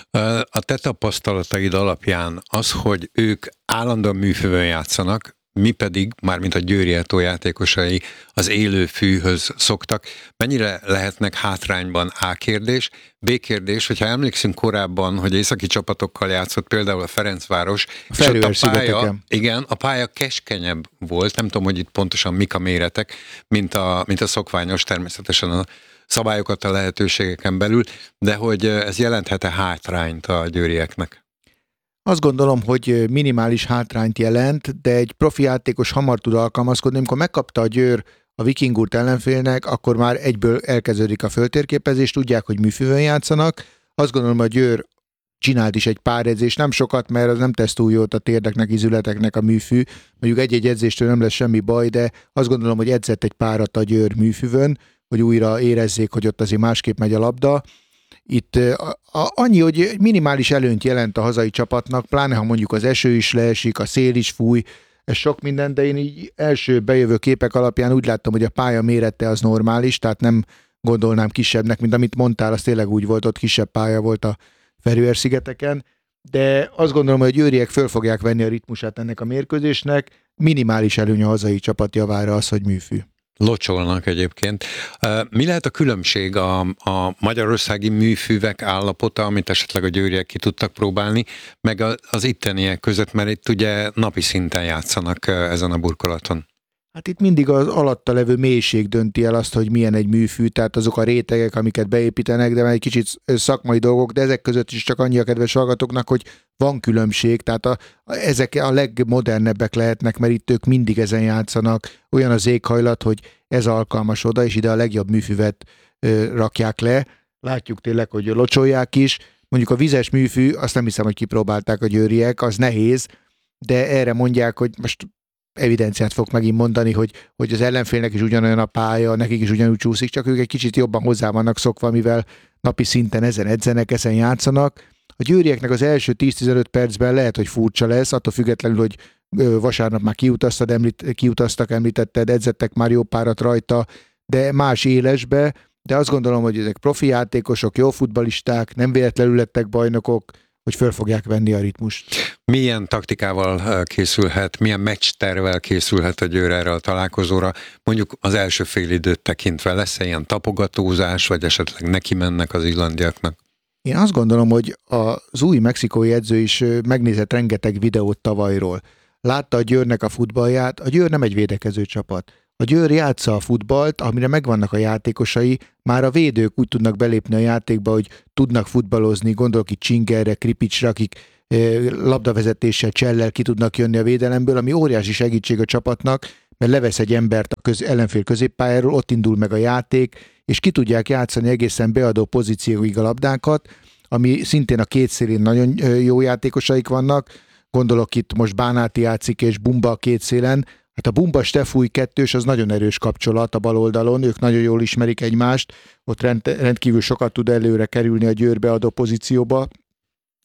A te tapasztalataid alapján az, hogy ők állandóan műfőn játszanak, mi pedig, mármint a Győri Eto játékosai az élő fűhöz szoktak, mennyire lehetnek hátrányban? A kérdés. B kérdés, hogyha emlékszünk korábban, hogy északi csapatokkal játszott például a Ferencváros, a és ott a pálya, igen, a pálya keskenyebb volt, nem tudom, hogy itt pontosan mik a méretek, mint a, mint a szokványos, természetesen a szabályokat a lehetőségeken belül, de hogy ez jelenthet-e hátrányt a győrieknek? Azt gondolom, hogy minimális hátrányt jelent, de egy profi játékos hamar tud alkalmazkodni. Amikor megkapta a Győr a Vikingurt ellenfélnek, akkor már egyből elkezdődik a föltérképezés, tudják, hogy műfőn játszanak. Azt gondolom, hogy a Győr csinált is egy pár edzést, nem sokat, mert az nem tesz túl jót a térdeknek, izületeknek a műfű. Mondjuk egy-egy edzéstől nem lesz semmi baj, de azt gondolom, hogy edzett egy párat a Győr műfűvön, hogy újra érezzék, hogy ott azért másképp megy a labda. Itt a, a, annyi, hogy minimális előnyt jelent a hazai csapatnak, pláne ha mondjuk az eső is leesik, a szél is fúj, ez sok minden, de én így első bejövő képek alapján úgy láttam, hogy a pálya mérete az normális, tehát nem gondolnám kisebbnek, mint amit mondtál, az tényleg úgy volt, ott kisebb pálya volt a Feröer-szigeteken, de azt gondolom, hogy a győriek föl fogják venni a ritmusát ennek a mérkőzésnek, minimális előny a hazai csapat javára az, hogy műfű. Locsolnak egyébként. Mi lehet a különbség a, a magyarországi műfűvek állapota, amit esetleg a győriek ki tudtak próbálni, meg az itteniek között, mert itt ugye napi szinten játszanak ezen a burkolaton? Hát itt mindig az alatta levő mélység dönti el azt, hogy milyen egy műfű, tehát azok a rétegek, amiket beépítenek, de már egy kicsit szakmai dolgok, de ezek között is csak annyi a kedves hallgatóknak, hogy van különbség, tehát a, a, ezek a legmodernebbek lehetnek, mert itt ők mindig ezen játszanak, olyan az éghajlat, hogy ez alkalmas oda, és ide a legjobb műfüvet ö, rakják le. Látjuk tényleg, hogy locsolják is. Mondjuk a vizes műfű, azt nem hiszem, hogy kipróbálták a győriek, az nehéz, de erre mondják, hogy most evidenciát fog megint mondani, hogy, hogy az ellenfélnek is ugyanolyan a pálya, nekik is ugyanúgy csúszik, csak ők egy kicsit jobban hozzá vannak szokva, mivel napi szinten ezen edzenek, ezen játszanak. A győrieknek az első tíz-tizenöt percben lehet, hogy furcsa lesz, attól függetlenül, hogy vasárnap már kiutaztad, említ, kiutaztak, említetted, edzettek már jó párat rajta, de más élesbe, de azt gondolom, hogy ezek profi játékosok, jó futballisták, nem véletlenül lettek bajnokok, hogy föl fogják venni a ritmust. Milyen taktikával készülhet, milyen meccstervel készülhet a Győr erre a találkozóra? Mondjuk az első fél időt tekintve lesz-e ilyen tapogatózás, vagy esetleg neki mennek az izlandiaknak? Én azt gondolom, hogy az új mexikói edző is megnézett rengeteg videót tavalyról. Látta a Győrnek a futballját, a Győr nem egy védekező csapat. A Győr játsza a futballt, amire megvannak a játékosai, már a védők úgy tudnak belépni a játékba, hogy tudnak futballozni, gondolok itt Csingerre, Kripicsre, akik labdavezetéssel, csellel ki tudnak jönni a védelemből, ami óriási segítség a csapatnak, mert levesz egy embert a köz, ellenfél középpályáról, ott indul meg a játék, és ki tudják játszani egészen beadó pozícióig a labdákat, ami szintén a két szélén nagyon jó játékosaik vannak, gondolok itt most Bánáti játszik és Bumba a két szélen. Hát a Bumba Stefúj kettős az nagyon erős kapcsolat a bal oldalon, ők nagyon jól ismerik egymást, ott rend, rendkívül sokat tud előre kerülni a Győr beadó pozícióba,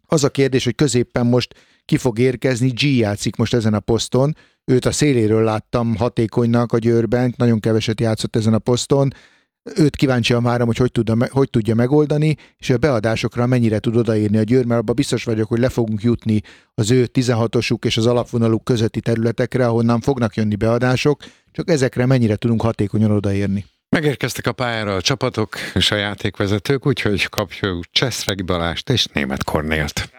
Az a kérdés, hogy középpen most ki fog érkezni, G játszik most ezen a poszton, őt a széléről láttam hatékonynak a Győrben, nagyon keveset játszott ezen a poszton, őt kíváncsian várom, hogy hogy, tudja, hogy tudja megoldani, és a beadásokra mennyire tud odaírni a Győr, mert abban biztos vagyok, hogy le fogunk jutni az ő tizenhatosuk és az alapvonaluk közötti területekre, ahonnan fognak jönni beadások, csak ezekre mennyire tudunk hatékonyan odaérni. Megérkeztek a pályára a csapatok és a játékvezetők, úgyhogy kapjuk Cseszregi Balást és Németh Kornélt.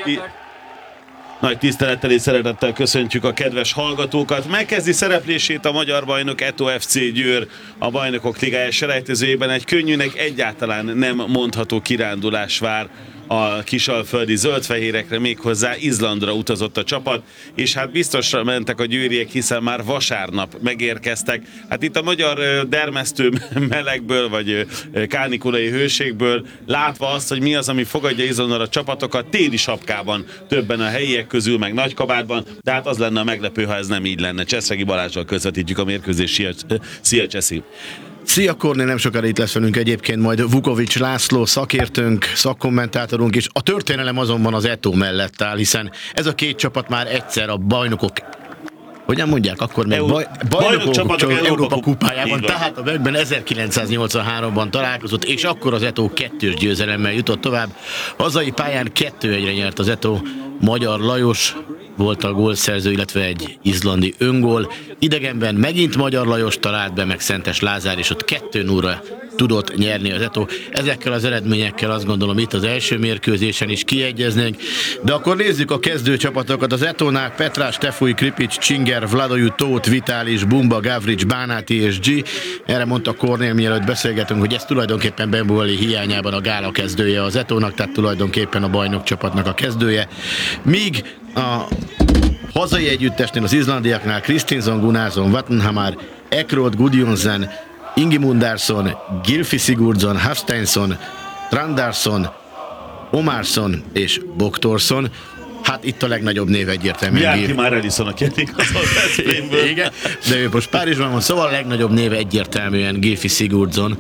Nagy tisztelettel és szeretettel köszöntjük a kedves hallgatókat. Megkezdi szereplését a magyar bajnok Eto ef cé Győr a Bajnokok Ligája selejtezőjében. Egy könnyűnek egyáltalán nem mondható kirándulás vár a kisalföldi zöldfehérekre, méghozzá Izlandra utazott a csapat, és hát biztosra mentek a győriek, hiszen már vasárnap megérkeztek. Hát itt a magyar dermesztő melegből, vagy kánikulai hőségből látva azt, hogy mi az, ami fogadja Izlandra a csapatokat, téli sapkában, többen a helyiek közül, meg nagykabátban, de hát az lenne a meglepő, ha ez nem így lenne. Cseszregi Balázsral közvetítjük a mérkőzést. Szia, Cseszi! Szia Kornél, nem sokára itt lesz velünk egyébként majd Vukovics László, szakértőnk, szakkommentátorunk is. A történelem azonban az Eto mellett áll, hiszen ez a két csapat már egyszer a bajnokok, hogyan mondják, akkor még baj, bajnokok Európa, Európa kupájában, tehát a Vegben ezerkilencszáznyolcvanháromban találkozott, és akkor az Eto kettős győzelemmel jutott tovább. Hazai pályán kettő egyre nyert az Eto, Magyar Lajos volt a gólszerző, illetve egy izlandi öngól. Idegenben megint Magyar Lajos talált be, meg Szentes Lázár, és ott kettő nullra tudott nyerni az Eto. Ezekkel az eredményekkel azt gondolom itt az első mérkőzésen is kiegyeznénk. De akkor nézzük a kezdő csapatokat. Az Etónál Petrás, Tefui, Kripics, Csinger, Vladojú, Tóth, Vitális, Bumba, Gavrics, Bánáti és G. Erre mondta Kornél, mielőtt beszélgetünk, hogy ez tulajdonképpen Bembuali hiányában a gála kezdője az Etónak, tehát tulajdonképpen a bajnok csapatnak a kezdője. Míg a hazai együttesnél az izlandiaknál Kristinsson, Gunnarsson, Vattenhamar, Ekrot, Gudjonsen, Ingimundarsson, Gylfi Sigurdsson, Hafsteinsson, Trandarsson, Omarsson és Boktorsson. Hát itt a legnagyobb név egyértelműen. Járki már Ellison a kérdék az Veszprémből. Igen, de ő most Párizsban van, szóval a legnagyobb név egyértelműen Gylfi Sigurdsson,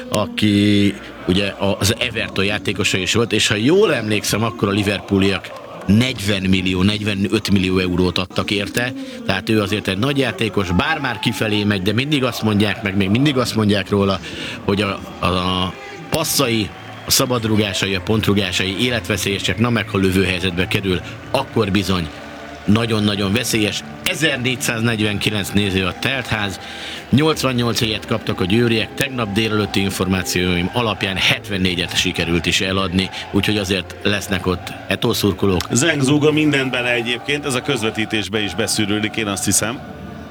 aki ugye az Everton játékosa is volt, és ha jól emlékszem, akkor a Liverpooliak negyven millió, negyvenöt millió eurót adtak érte, tehát ő azért egy nagy játékos, bár már kifelé megy, de mindig azt mondják, meg még mindig azt mondják róla, hogy a, a, a passzai, a szabadrugásai, a pontrugásai életveszélyesek, na meg ha lövőhelyzetbe kerül, akkor bizony nagyon-nagyon veszélyes. ezernégyszáznegyvenkilenc néző a teltház, nyolcvannyolc helyet kaptak a győriek, tegnap délelőtti információim alapján hetvennégyet sikerült is eladni, úgyhogy azért lesznek ott Eto szurkolók. Zengzúga mindent bele egyébként, ez a közvetítésbe is beszűrődik, én azt hiszem.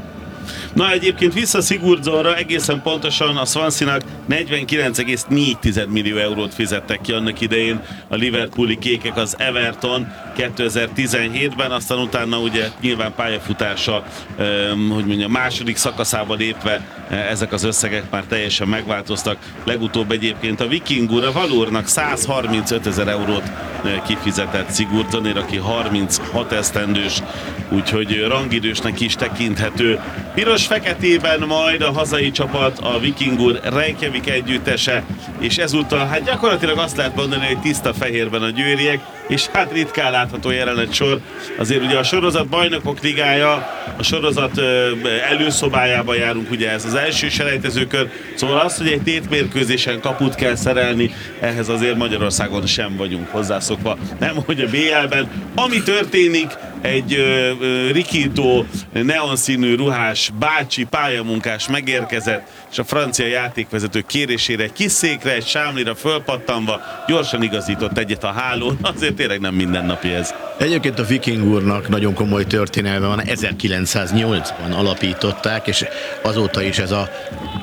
Na egyébként vissza Sigurdssonra, egészen pontosan a Swansea-nak negyvenkilenc egész négy millió eurót fizettek ki annak idején a liverpooli kékek az Everton kétezer-tizenhétben, aztán utána ugye nyilván pályafutása, hogy mondjam, második szakaszába lépve ezek az összegek már teljesen megváltoztak. Legutóbb egyébként a Viking úr, a Valurnak százharmincöt ezer eurót kifizetett Sigurdssonért, aki harminchat esztendős, úgyhogy rangidősnek is tekinthető. Piros-feketében majd a hazai csapat, a Viking úr Reykjavik együttese, és ezúttal hát gyakorlatilag azt lehet mondani, hogy tiszta fehérben a győriek, és hát ritkán látható jelenet sor. Azért ugye a sorozat Bajnokok Ligája, a sorozat előszobájába járunk, ugye ez az első selejtezőkör, szóval az, hogy egy tétmérkőzésen kaput kell szerelni, ehhez azért Magyarországon sem vagyunk hozzászokva. Nem, hogy a bé el-ben, ami történik, egy ö, ö, rikító, neonszínű ruhás bácsi pályamunkás megérkezett, és a francia játékvezető kérésére egy kis székre, egy sámlira fölpattanva gyorsan igazított egyet a hálón, azért tényleg nem mindennapi ez. Egyébként a Viking úrnak nagyon komoly történelme van, ezerkilencszáznyolcban alapították, és azóta is ez a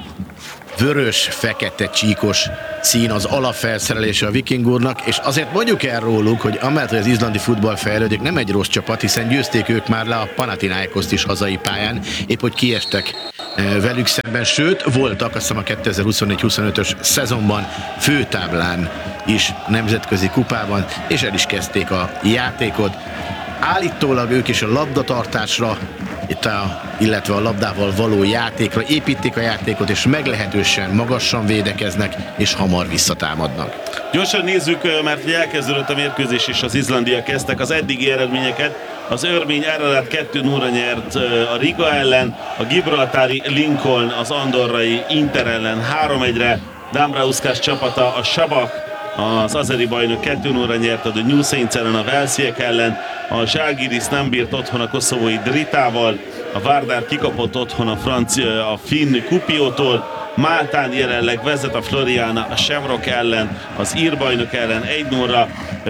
vörös-fekete csíkos szín az alapfelszerelése a Viking úrnak, és azért mondjuk el róluk, hogy amellett, hogy az izlandi futball fejlődik, nem egy rossz csapat, hiszen győzték ők már le a Panathinaikoszt is hazai pályán, épp hogy kiestek velük szemben, sőt, voltak azt hiszem a kétezer-huszonnégy huszonötös szezonban főtáblán is nemzetközi kupában, és el is kezdték a játékot. Állítólag ők is a labdatartásra itt a, illetve a labdával való játékra, építik a játékot, és meglehetősen magasan védekeznek, és hamar visszatámadnak. Gyorsan nézzük, mert elkezdődött a mérkőzés, és az izlandiak kezdtek az eddigi eredményeket. Az örmény Ararat kettő nulla nyert a Riga ellen, a gibraltári Lincoln az andorrai Inter ellen három egyre, Dambrauskas csapata a Sabak, az azeri bajnok kettő nulla nyert a New Saints ellen a Velsiek ellen, a Zalgiris nem bírt otthon a koszovói Dritával, a Vardar kikapott otthon a, francia, a finn Kupiótól, Máltán jelenleg vezet a Floriana a Shamrock ellen, az ír bajnok ellen egy nulla,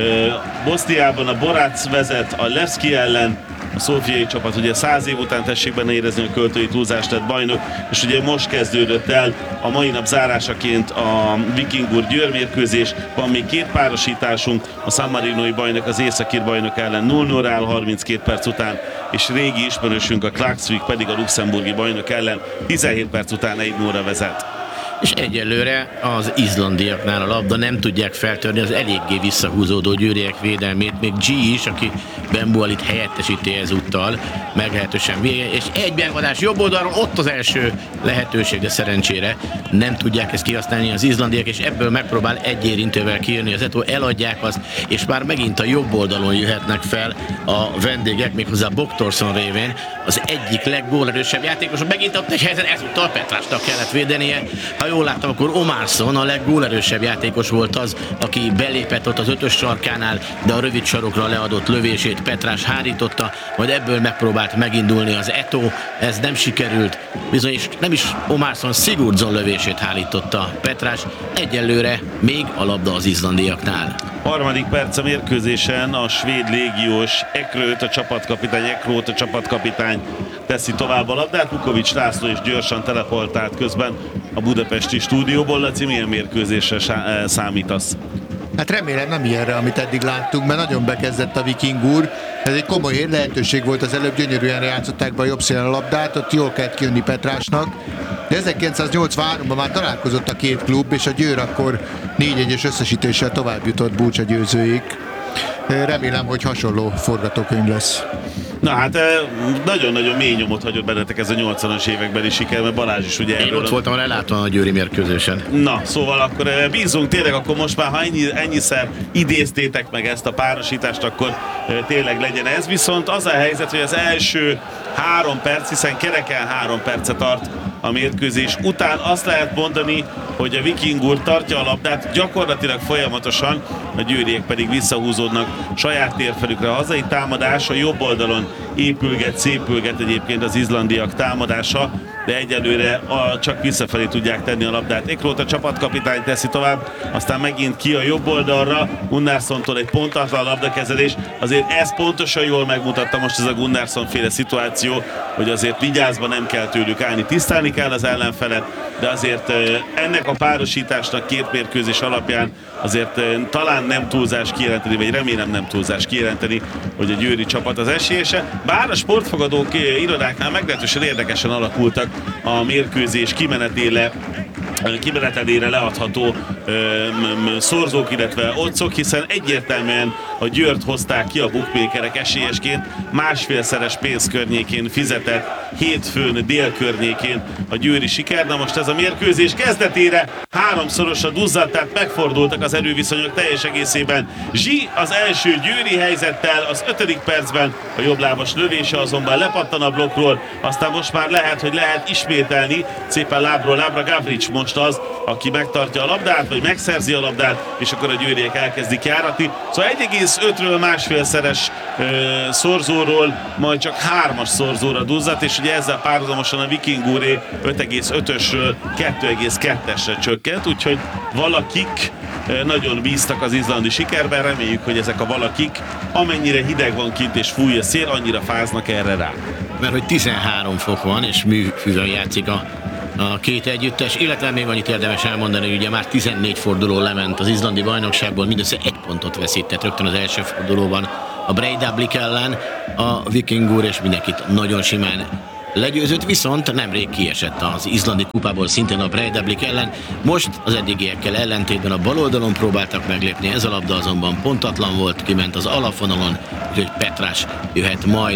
Boszniában a Borác vezet a Levski ellen, a szófiai csapat ugye száz év után, tessék benne érezni a költői túlzást, lett bajnok, és ugye most kezdődött el a mai nap zárásaként a Vikingur Győr mérkőzés, van még két párosításunk, a San Marinoi bajnok az északír bajnok ellen nulla nulla áll harminckét perc után, és régi ismerősünk a Klaksvik pedig a luxemburgi bajnok ellen tizenhét perc után egy nulla vezet. És egyelőre az izlandiaknál a labda nem tudják feltörni az eléggé visszahúzódó győriek védelmét, még G is, aki Benbualit helyettesíti ezúttal, meglehetősen vége, és egy megvadás jobb oldalról, ott az első lehetőség, de szerencsére nem tudják ezt kihasználni az izlandiak, és ebből megpróbál egy érintővel kijönni az Eto, eladják azt, és már megint a jobb oldalon jöhetnek fel a vendégek, méghozzá Boktorsson révén, az egyik leggólerősebb játékos, megint ott egy helyzet, ezúttal Petrásnak kellett védenie. Ha jól láttam, akkor Omarsson, a leggólerősebb játékos volt az, aki belépett ott az ötös sarkánál, de a rövid sarokra leadott lövését Petrás hárította, majd ebből megpróbált megindulni az Eto, ez nem sikerült, bizony is nem is Omarsson, Sigurdsson lövését hárította Petrás, egyelőre még a labda az izlandiaknál. Harmadik perc a mérkőzésen a svéd légiós Ekrőt, a csapatkapitány, Ekrót, a csapatkapitány teszi tovább a labdát. Vukovics László is gyorsan teleportált közben a budapesti stúdióból. Laci, milyen mérkőzésre számítasz? Hát remélem nem ilyenre, amit eddig láttunk, mert nagyon bekezdett a Vikingur. Ez egy komoly lehetőség volt, az előbb gyönyörűen játszották be a jobb szélen a labdát, ott jól kellett kijönni Petrásnak. De ezerkilencszáznyolcvanháromban már találkozott a két klub, és a Győr akkor négy egyes összesítéssel tovább jutott Bulcsa győzőig. Remélem, hogy hasonló forgatókönyv lesz. Na hát nagyon-nagyon mély nyomot hagyott bennetek ez a nyolcvanas évekbeli siker, mert Balázs is ugye... Én ott voltam a lelátóan a győri mérkőzésen. Na, szóval akkor bízunk tényleg, akkor most már, ha ennyi, ennyiszer idéztétek meg ezt a párosítást, akkor tényleg legyen ez. Viszont az a helyzet, hogy az első három perc, hiszen kereken három perce tart a mérkőzés után, azt lehet mondani, hogy a Vikingur tartja a labdát gyakorlatilag folyamatosan, a győriek pedig visszahúzódnak saját térfelükre. A hazai támadás a jobb oldalon épülget, szépülget egyébként az izlandiak támadása, de egyelőre a, csak visszafelé tudják tenni a labdát. Ekrót, a csapatkapitány teszi tovább, aztán megint ki a jobb oldalra, Gunnarsszontól egy pontatlan labdakezelés. Azért ez pontosan jól megmutatta most ez a Gunnarsson féle szituáció, hogy azért vigyázva nem kell tőlük állni, tisztelni kell az ellenfelet, de azért ennek a párosításnak két mérkőzés alapján azért talán nem túlzás kijelenteni, vagy remélem nem túlzás kijelenteni, hogy a győri csapat az esélyese. Bár a sportfogadók irodáknál meglehetősen érdekesen alakultak a mérkőzés kimenetére, kimenetelére leadható ö, m, szorzók, illetve otcok, hiszen egyértelműen a Győrt hozták ki a bookmakerek esélyesként, másfélszeres pénz környékén fizetett, hétfőn dél környékén a győri siker. Na most ez a mérkőzés kezdetére háromszorosra duzzadt, tehát megfordultak az erőviszonyok teljes egészében. Zsi az első győri helyzettel, az ötödik percben a jobblábas lövése azonban lepattan a blokkról, aztán most már lehet, hogy lehet ismételni, szépen lábról lábra Gavrics most az, aki megtartja a labdát, vagy megszerzi a labdát, és akkor a győriek elkezdik járatni. Szóval egy egész ötről másfélszeres ö, szorzóról majd csak hármas szorzóra duzzadt, és ugye ezzel párhuzamosan a Vikinguré öt egész ötösről kettő egész kettesre csökkent, úgyhogy valakik ö, nagyon bíztak az izlandi sikerben, reméljük, hogy ezek a valakik, amennyire hideg van kint és fúj a szél, annyira fáznak erre rá. Mert hogy tizenhárom fok van, és műfüvön játszik a a két együttes, illetve még annyit érdemes elmondani, hogy ugye már tizennégy forduló lement az izlandi bajnokságból, mindössze egy pontot veszített rögtön az első fordulóban a Breiðablik ellen a Vikingur, és mindenkit nagyon simán legyőzött, viszont nemrég kiesett az izlandi kupából szintén a Breiðablik ellen. Most az eddigiekkel ellentétben a bal oldalon próbáltak meglépni, ez a labda azonban pontatlan volt, kiment az alapvonalon, úgyhogy Petrás jöhet majd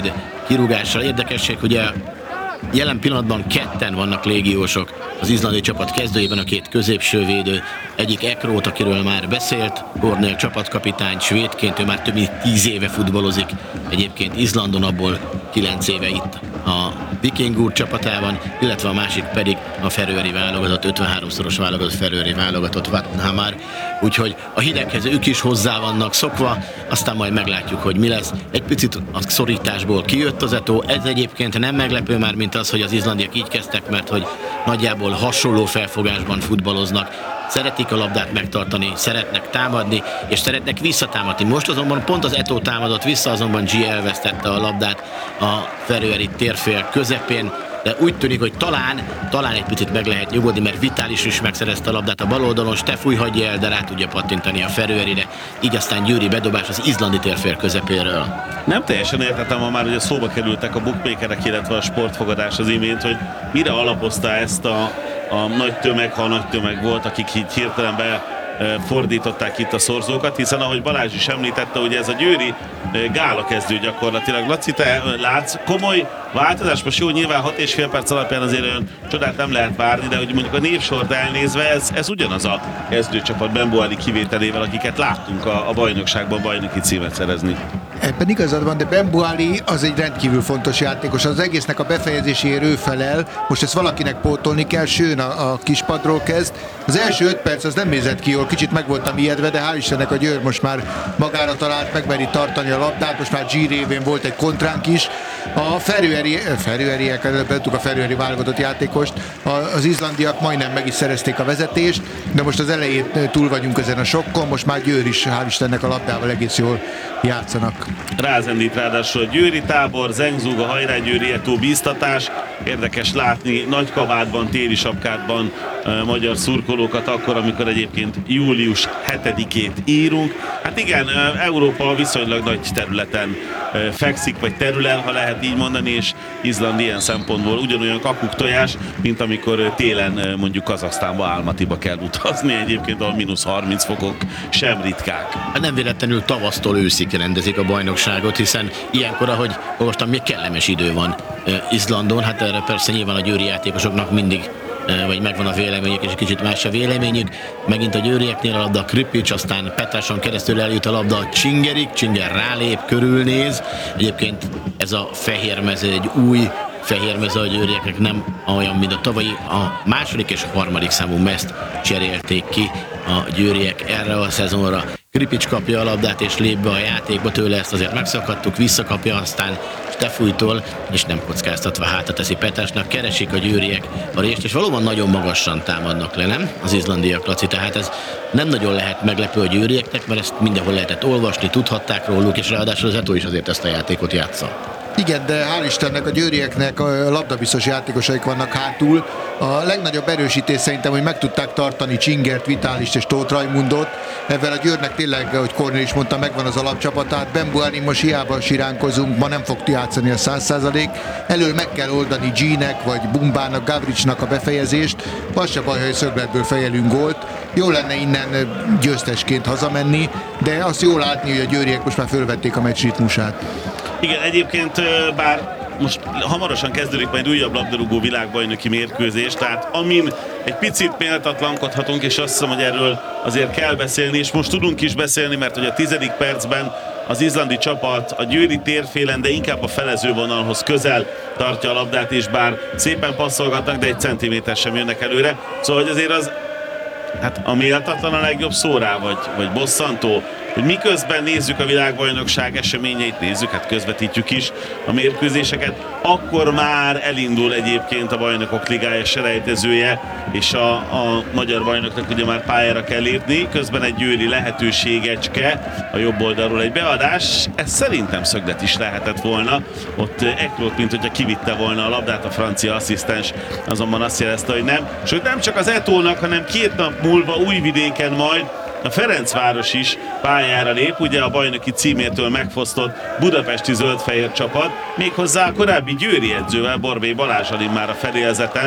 kirúgással. Érdekesség, hogy a jelen pillanatban ketten vannak légiósok az izlandi csapat kezdőjében, a két középső védő, egyik Ekrót, akiről már beszélt, Kornél csapatkapitány, svédként, ő már több mint tíz éve futballozik, egyébként Izlandon, abból kilenc éve itt a Viking úr csapatában, illetve a másik pedig a feröeri válogatott, ötvenháromszoros válogatott, feröeri válogatott Vatnhamar, úgyhogy a hideghez ők is hozzá vannak szokva, aztán majd meglátjuk, hogy mi lesz. Egy picit a szorításból kijött az Eto'o, ez egyébként nem meglepő már, mint az, hogy az izlandiak így kezdtek, mert hogy nagyjából hasonló felfogásban futballoznak, szeretik a labdát megtartani, szeretnek támadni, és szeretnek visszatámadni. Most azonban pont az Eto'o támadott vissza, azonban G elvesztette a labdát a feröeri térfél közepén, de úgy tűnik, hogy talán, talán egy picit meg lehet nyugodni, mert Vitális is megszerezte a labdát a bal oldalon, Stefúj hagyja el, de rá tudja pattintani a feröerire, így aztán Győri bedobás az izlandi térfél közepéről. Nem teljesen értettem ma már, hogy a szóba kerültek a bookmakerek, illetve a sportfogadás az imént, hogy mire alapozta ezt a, a nagy tömeg, ha nagy tömeg volt, akik így hirtelen be fordították itt a szorzókat, hiszen ahogy Balázs is említette, hogy ez a győri gála kezdő gyakorlatilag. Laci, te látsz komoly változás? Most jó, nyilván hat és fél perc alapján azért olyan csodát nem lehet várni, de hogy mondjuk a névsort elnézve, ez, ez ugyanaz a kezdőcsapat Benboali kivételével, akiket láttunk a, a bajnokságban bajnoki címet szerezni. Ebben igazad van, de Benboali az egy rendkívül fontos játékos. Az egésznek a befejezéséért ő felel. Most ezt valakinek pótolni kell, Sőn a, a kispadról kezd. Az első öt perc az nem nézett ki jól, kicsit meg voltam ijedve, de hál' Istennek a Győr most már magára talált, megmeri tartani a labdát, most már G révén volt egy kontránk is. A feröeri, feröeriek, előbb a feröeri válogatott játékost, az izlandiak majdnem meg is szerezték a vezetést, de most az elején túl vagyunk ezen a sokkon, most már Győr is, hál' Istennek a labdával egész jól játszanak. Rázendít ráadásul a győri tábor, Zengzug, a hajrá Győri Eto'o bíztatás. Érdekes látni nagy kabátban, téli sapkádban uh, magyar szurkolókat akkor, amikor egyébként július hetedikét írunk. Hát igen, uh, Európa viszonylag nagy területen uh, fekszik, vagy terül, ha lehet így mondani, és Izland ilyen szempontból ugyanolyan kakuk tojás, mint amikor uh, télen uh, mondjuk Kazahsztánba, Almatiba kell utazni, egyébként ahol mínusz harminc fokok sem ritkák. Nem véletlenül tavasztól őszig rendezik a bajnokságot, hiszen ilyenkor, ahogy olvastam, még kellemes idő van Izlandon, hát erre persze nyilván a győri játékosoknak mindig vagy megvan a véleményük, és egy kicsit más a véleményük. Megint a győrieknél a labda a Kripics, aztán Pettersson keresztül eljut a labda a Csingerig, Csinger rálép, körülnéz. Egyébként ez a fehér mező egy új fehér mező a győrieknek, nem olyan, mint a tavalyi. A második és harmadik számú mezt cserélték ki a győriek erre a szezonra. Kripics kapja a labdát és lép be a játékba, tőle ezt azért megszakadtuk, visszakapja, aztán Stefújtól, és nem kockáztatva hátra teszi Pettersnek, keresik a győriek a részt, és valóban nagyon magasan támadnak le, nem? Az izlandiak, Laci, tehát ez nem nagyon lehet meglepő a győrieknek, mert ezt mindenhol lehetett olvasni, tudhatták róluk, és ráadásul az Eto'o is azért ezt a játékot játsza. Igen, de hál' Istennek a győrieknek a labdabiztos játékosaik vannak hátul. A legnagyobb erősítés szerintem, hogy meg tudták tartani Csingert, Vitálist és Tóth Rajmundot. Ezzel a Győrnek tényleg, ahogy Kornél is mondta, megvan az alapcsapatát. Benboali most hiába siránkozunk, ma nem fog játszani a száz százalék. Elől meg kell oldani G-nek vagy Bumbának, Gavricsnak a befejezést. Az se baj, hogy szögletből fejelünk gólt. Jó lenne innen győztesként hazamenni, de azt jól látni, hogy a győriek most már fölvették a meccs ritmusát. Igen, egyébként bár most hamarosan kezdődik majd újabb labdarúgó világbajnoki mérkőzés, tehát amin egy picit méltatlankodhatunk, és azt hiszem, hogy erről azért kell beszélni, és most tudunk is beszélni, mert hogy a tizedik percben az izlandi csapat a győri térfélen, de inkább a felezővonalhoz közel tartja a labdát, és bár szépen passzolgatnak, de egy centiméter sem jönnek előre. Szóval hogy azért az, hát a méltatlan a legjobb szó rá, vagy, vagy bosszantó, hogy miközben nézzük a világbajnokság eseményeit, nézzük, hát közvetítjük is a mérkőzéseket, akkor már elindul egyébként a Bajnokok Ligája selejtezője, és a, a magyar bajnoknak ugye már pályára kell lépni, közben egy győri lehetőségecske, a jobb oldalról egy beadás, ez szerintem szöglet is lehetett volna, ott Ekroth, mint hogyha kivitte volna a labdát, a francia asszisztens azonban azt jelezte, hogy nem, sőt nem csak az Eto'ónak, hanem két nap múlva Újvidéken majd a Ferencváros is pályára lép, ugye a bajnoki címétől megfosztott budapesti zöld-fehér csapat, méghozzá a korábbi győri edzővel, Borbély Balázsal már a fedélzeten.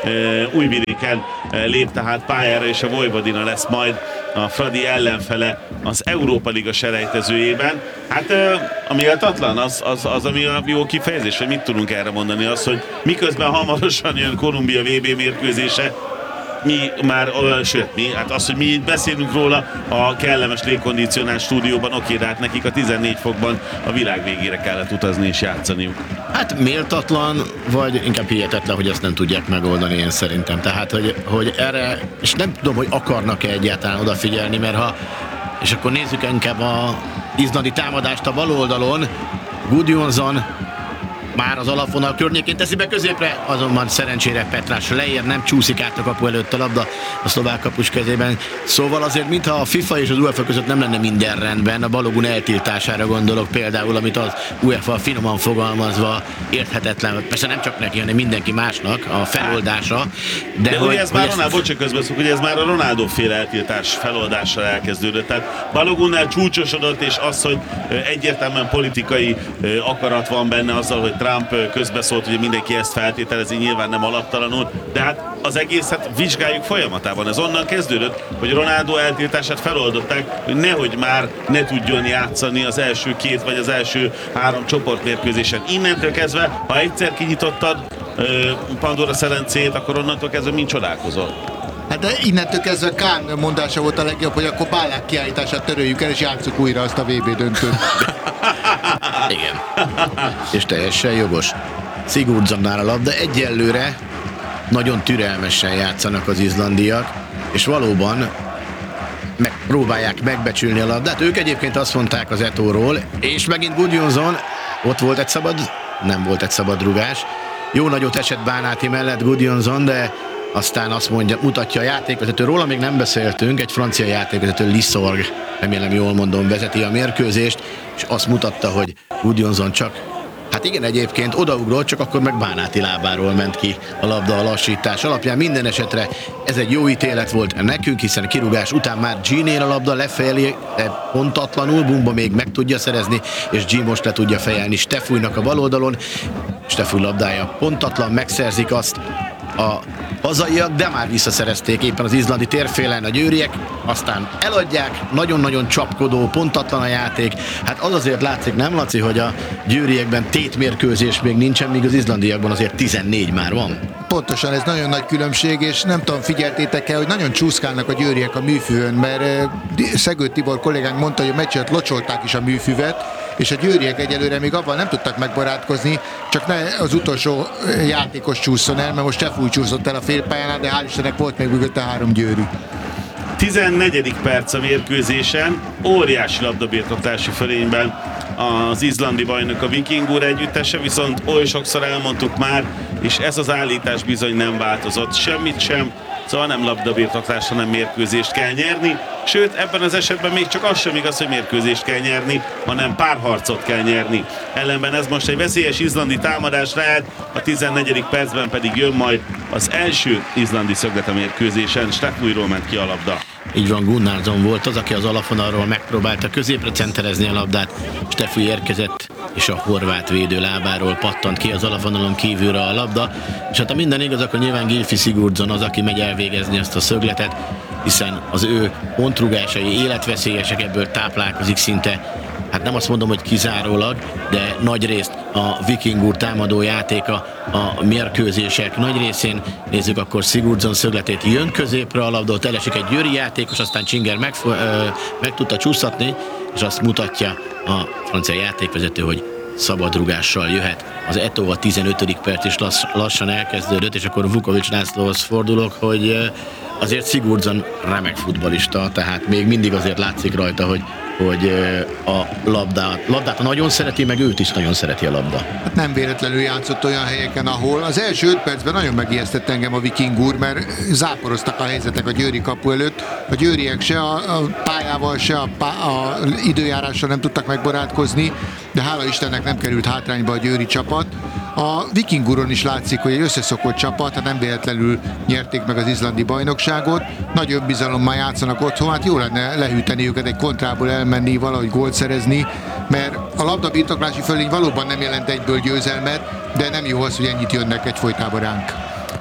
Újvidéken lép tehát pályára, és a Vojvodina lesz majd a Fradi ellenfele az Európa Liga selejtezőjében. Hát a méltatlan, az, az, az ami a jó kifejezés, hogy mit tudunk erre mondani, az, hogy miközben hamarosan jön Kolumbia vé bé mérkőzése, mi már, sőt, mi, hát az, hogy mi beszélünk róla a kellemes légkondicionált stúdióban, oké, de hát nekik a tizennégy fokban a világ végére kellett utazni és játszaniuk. Hát méltatlan, vagy inkább hihetetlen, hogy ezt nem tudják megoldani, én szerintem. Tehát, hogy, hogy erre, és nem tudom, hogy akarnak-e egyáltalán odafigyelni, mert ha, és akkor nézzük inkább a izlandi támadást a bal oldalon, Gudjonsson már az alapvonal környékén teszi be középre, azonban szerencsére Petrás leér, nem csúszik át a kapu előtt a labda a szlovák kapus kezében. Szóval azért, mintha a FIFA és az UEFA között nem lenne minden rendben, a Balogun eltiltására gondolok például, amit az UEFA finoman fogalmazva érthetetlen, persze nem csak neki, hanem mindenki másnak a feloldása. De, de hogy, ugye ez már hogy Ronaldo, bocsánat, közbeszok, ugye ez már a Ronaldo féle eltiltás feloldással elkezdődött. Tehát Balogunnál csúcsosodott, és az, hogy egyértelműen politikai akarat van benne azzal, hogy Trump közbeszólt, hogy mindenki ezt feltételezi, nyilván nem alaptalanul, de hát az egészet vizsgáljuk folyamatában. Ez onnan kezdődött, hogy Ronaldo eltiltását feloldották, hogy nehogy már ne tudjon játszani az első két vagy az első három csoportmérkőzésen. Innentől kezdve, ha egyszer kinyitottad Pandora szelencét, akkor onnantól kezdve mind csodálkozol. Hát de innentől kezdve Kán mondása volt a legjobb, hogy akkor Bálák kiállítását töröljük el, és játsszuk újra azt a vé bé döntőt. Igen. És teljesen jogos. Sigurdssonnál a labda egyelőre nagyon türelmesen játszanak az izlandiak, és valóban megpróbálják megbecsülni a labdát. Ők egyébként azt mondták az Etóról, és megint Gudjonsson, ott volt egy szabad, nem volt egy szabad rugás. Jó nagyot esett Bánáti mellett Gudjonsson, de aztán azt mondja, mutatja a játékvezető, róla még nem beszéltünk, egy francia játékvezető, Lissorg, remélem jól mondom, vezeti a mérkőzést, és azt mutatta, hogy Gudjonsson csak, hát igen, egyébként odaugrott, csak akkor meg Bánáti lábáról ment ki a labda a lassítás alapján. Minden esetre ez egy jó ítélet volt nekünk, hiszen kirúgás után már G-nél a labda lefelé, pontatlanul, Bumba még meg tudja szerezni, és G most le tudja fejelni Stefújnak a bal oldalon. Stefúj labdája pontatlan, megszerzik azt a hazaiak, de már visszaszerezték éppen az izlandi térfélen a győriek, aztán eladják, nagyon-nagyon csapkodó, pontatlan a játék. Hát az azért látszik, nem Laci, hogy a győriekben tétmérkőzés még nincsen, míg az izlandiakban azért tizennégy már van. Pontosan, ez nagyon nagy különbség, és nem tudom, figyeltétek el, hogy nagyon csúszkálnak a győriek a műfűn, mert Szegő Tibor kollégánk mondta, hogy a meccset locsolták is a műfüvet, és a győriek egyelőre még abban nem tudtak megbarátkozni, csak ne az utolsó játékos csúszson el, mert most Stefúj csúszott el a félpályánál, de hál' Istennek volt még mögötte három győrű. tizennegyedik perc a mérkőzésen, óriási labdabirtoklási fölényben az izlandi bajnok a Vikingur együttese, viszont oly sokszor elmondtuk már, és ez az állítás bizony nem változott, semmit sem, szóval nem labdabirtoklás, hanem mérkőzést kell nyerni, sőt ebben az esetben még csak az sem igaz, hogy mérkőzést kell nyerni, hanem párharcot kell nyerni. Ellenben ez most egy veszélyes izlandi támadás lehet, a tizennegyedik percben pedig jön majd az első izlandi szöglet a mérkőzésen, Stefújról ment ki a labda. Így van, Gunnarsson volt az, aki az alapvonalról megpróbálta középre centerezni a labdát. Stefúj érkezett, és a horvát védő lábáról pattant ki az alapvonalon kívülre a labda. És hát ha minden igaz, akkor nyilván Gylfi Sigurdsson az, aki megy elvégezni ezt a szögletet, hiszen az ő pontrugásai életveszélyesek, ebből táplálkozik szinte, hát nem azt mondom, hogy kizárólag, de nagy részt a Vikingur támadó játéka a mérkőzések nagy részén. Nézzük akkor Sigurdsson szögletét, jön középre a labda, ott elesik egy győri játékos, aztán Csinger meg, ö, meg tudta csúsztatni, és azt mutatja a francia játékvezető, hogy szabadrugással jöhet. Az Eto'o a tizenötödik perc is lass, lassan elkezdődött, és akkor Vukovics Lászlóhoz fordulok, hogy azért Sigurdsson remek futballista, tehát még mindig azért látszik rajta, hogy hogy a labdát, labdát nagyon szereti, meg őt is nagyon szereti a labda. Hát nem véletlenül játszott olyan helyeken, ahol az első öt percben nagyon megijesztett engem a Vikingur, mert záporoztak a helyzetek a győri kapu előtt. A győriek se a, a pályával, se a, pá, a időjárással nem tudtak megbarátkozni, de hála Istennek nem került hátrányba a győri csapat. A Vikinguron is látszik, hogy egy összeszokott csapat, hát nem véletlenül nyerték meg az izlandi bajnokságot. Nagy önbizalommal játszanak otthon, hát jó lenne lehűteni őket, egy kontrából elmenni, valahogy gólt szerezni, mert a labdabirtoklási fölény valóban nem jelent egyből győzelmet, de nem jó az, hogy ennyit jönnek egyfolytában ránk.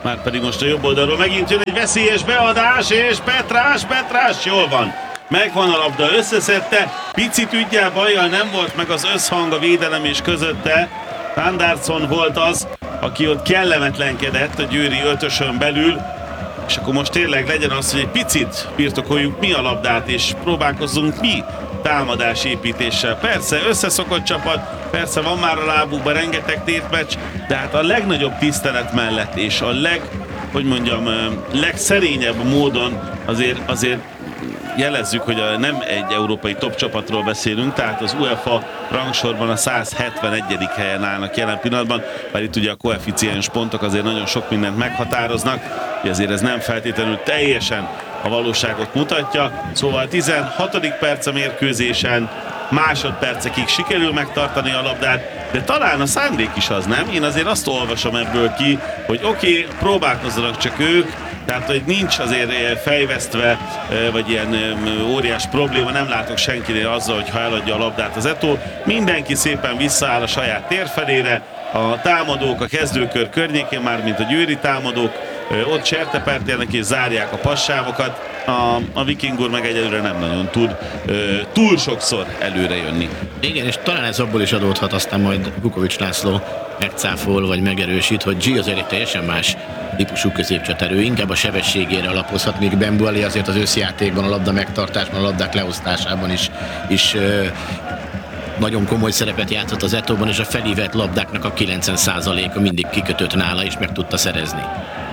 Már pedig most a jobb oldalról megint jön egy veszélyes beadás, és Petrás, Petrás, jól van. Megvan a labda, összeszedte, picit üggyel, bajjal nem volt meg az összhang a védelem és közötte. Andersson volt az, aki ott kellemetlenkedett a győri ötösön belül, és akkor most tényleg legyen az, hogy egy picit birtokoljuk mi a labdát, és próbálkozzunk mi támadásépítéssel. Persze összeszokott csapat, persze van már a lábukban rengeteg tétmeccs, de hát a legnagyobb tisztelet mellett és a leg, hogy mondjam, legszerényebb módon azért, azért jelezzük, hogy a, nem egy európai top csapatról beszélünk, tehát az UEFA rangsorban a száz hetvenegyedik helyen állnak jelen pillanatban, mert itt ugye a koeficiens pontok azért nagyon sok mindent meghatároznak, ezért ez nem feltétlenül teljesen a valóságot mutatja. Szóval tizenhatodik perc a mérkőzésen, másodpercekig sikerül megtartani a labdát, de talán a szándék is az, nem? Én azért azt olvasom ebből ki, hogy oké, okay, próbálkozzanak csak ők, tehát, hogy nincs azért fejvesztve, vagy ilyen óriás probléma, nem látok senkinél azzal, hogy ha eladja a labdát az Eto'o, mindenki szépen visszaáll a saját térfelére, a támadók a kezdőkör környékén, már mint a győri támadók, ott sertepertélnek és zárják a passávokat, a, a Vikingur meg egyelőre nem nagyon tud ö, túl sokszor előre jönni. Igen, és talán ez abból is adódhat, aztán majd Vukovics László megcáfol vagy megerősít, hogy G azért egy teljesen más típusú középcsaterő, inkább a sebességére alapozhat, míg Bembuali azért az összjátékban, a labda megtartásban, a labdák leosztásában is, is ö, nagyon komoly szerepet játszott az Eto'ban, és a felívett labdáknak a kilencven százaléka mindig kikötött nála, és meg tudta szerezni.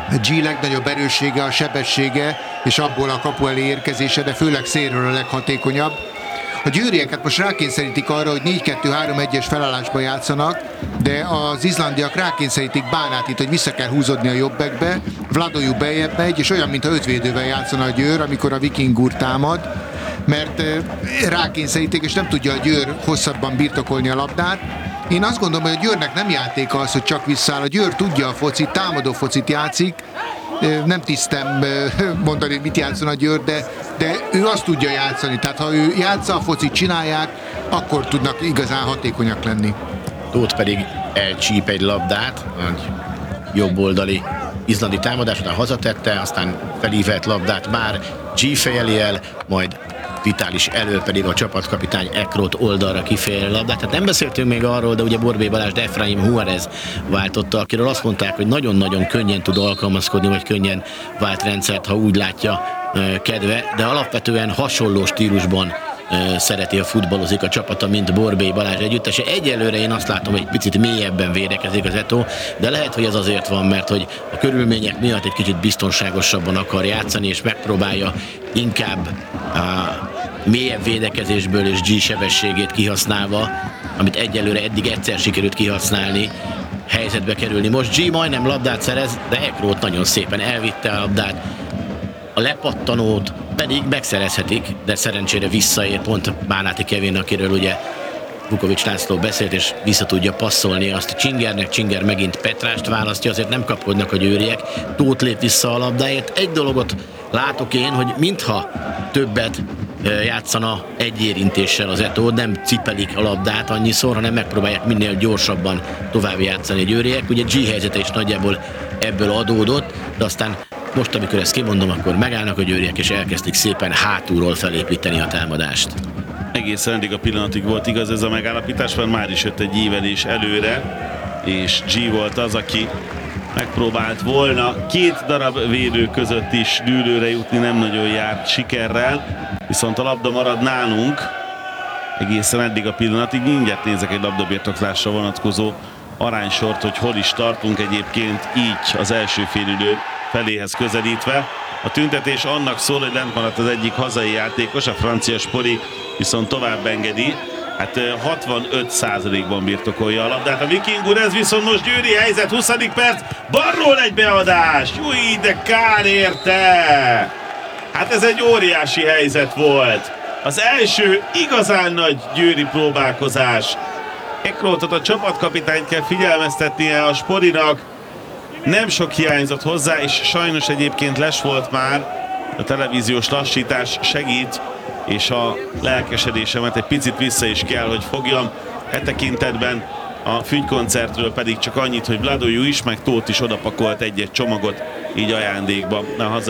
G legnagyobb erőssége a sebessége, és abból a kapu elé érkezése, de főleg szélről a leghatékonyabb. A győrieket most rákényszerítik arra, hogy négy kettő három egyes felállásba játszanak, de az izlandiak rákényszerítik Bánátit, hogy vissza kell húzódni a jobbekbe, Vladojú beljebb megy, és olyan, mintha ötvédővel játszana a Győr, amikor a Vikingur támad, mert rákényszerítik, és nem tudja a Győr hosszabban birtokolni a labdát. Én azt gondolom, hogy a Győrnek nem játéka az, hogy csak visszaáll. A Győr tudja a focit, támadó focit játszik. Nem tisztem mondani, hogy mit játszon a Győr, de, de ő azt tudja játszani. Tehát ha ő játsza, a focit csinálják, akkor tudnak igazán hatékonyak lenni. Tóth pedig elcsíp egy labdát, egy jobboldali izlandi támadás, után hazatette, aztán felívett labdát már G fejeli el, majd Vitális elől pedig a csapatkapitány Ekrot oldalra kifejeli a labdát. Tehát nem beszéltünk még arról, de ugye Borbély Balázs de Efraim Juarez váltotta, akiről azt mondták, hogy nagyon-nagyon könnyen tud alkalmazkodni, vagy könnyen vált rendszert, ha úgy látja kedve, de alapvetően hasonló stílusban szereti a futballozik a csapata, mint Borbély Balázs együttese. Egyelőre én azt látom, hogy egy picit mélyebben védekezik az Eto'o, de lehet, hogy ez azért van, mert hogy a körülmények miatt egy kicsit biztonságosabban akar játszani, és megpróbálja inkább a mélyebb védekezésből és G sebességét kihasználva, amit egyelőre eddig egyszer sikerült kihasználni, helyzetbe kerülni. Most G majdnem labdát szerez, de Ekrot nagyon szépen elvitte a labdát. A lepattanót pedig megszerezhetik, de szerencsére visszaér pont Bánáti Kevin, akiről ugye Vukovics László beszélt, és vissza tudja passzolni azt Csingernek. Csinger megint Petrást választja, azért nem kapkodnak a győriek. Tóth lép vissza a labdáért. Egy dologot látok én, hogy mintha többet játszana egy érintéssel az Eto'o, nem cipelik a labdát annyiszor, hanem megpróbálják minél gyorsabban tovább játszani a győriek. Ugye G helyzete is nagyjából ebből adódott, de aztán most, amikor ezt kimondom, akkor megállnak a győriek, és elkezdik szépen hátulról felépíteni a támadást. Egészen eddig a pillanatig volt igaz ez a megállapítás, mert már is jött egy ívelés előre, és G volt az, aki megpróbált volna két darab védő között is dűlőre jutni, nem nagyon járt sikerrel, viszont a labda marad nálunk egészen eddig a pillanatig. Mindjárt nézek egy labdabirtoklásra vonatkozó aránysort, hogy hol is tartunk egyébként így az első félidő feléhez közelítve. A tüntetés annak szól, hogy lent maradt az egyik hazai játékos, a francia Spori viszont tovább engedi. Hát hatvanöt százalékban birtokolja a labdát a Vikingur, ez viszont most győri helyzet, huszadik perc, balról egy beadás, júj, de kár érte! Hát ez egy óriási helyzet volt. Az első igazán nagy győri próbálkozás. Ekrotot, a csapatkapitányt kell figyelmeztetnie a Sporinak. Nem sok hiányzott hozzá, és sajnos egyébként les volt már. A televíziós lassítás segít, és a lelkesedésemet egy picit vissza is kell, hogy fogjam. E tekintetben A fügykoncertről pedig csak annyit, hogy Vlado is, meg Tóth is odapakolt egy-egy csomagot így ajándékba a hazai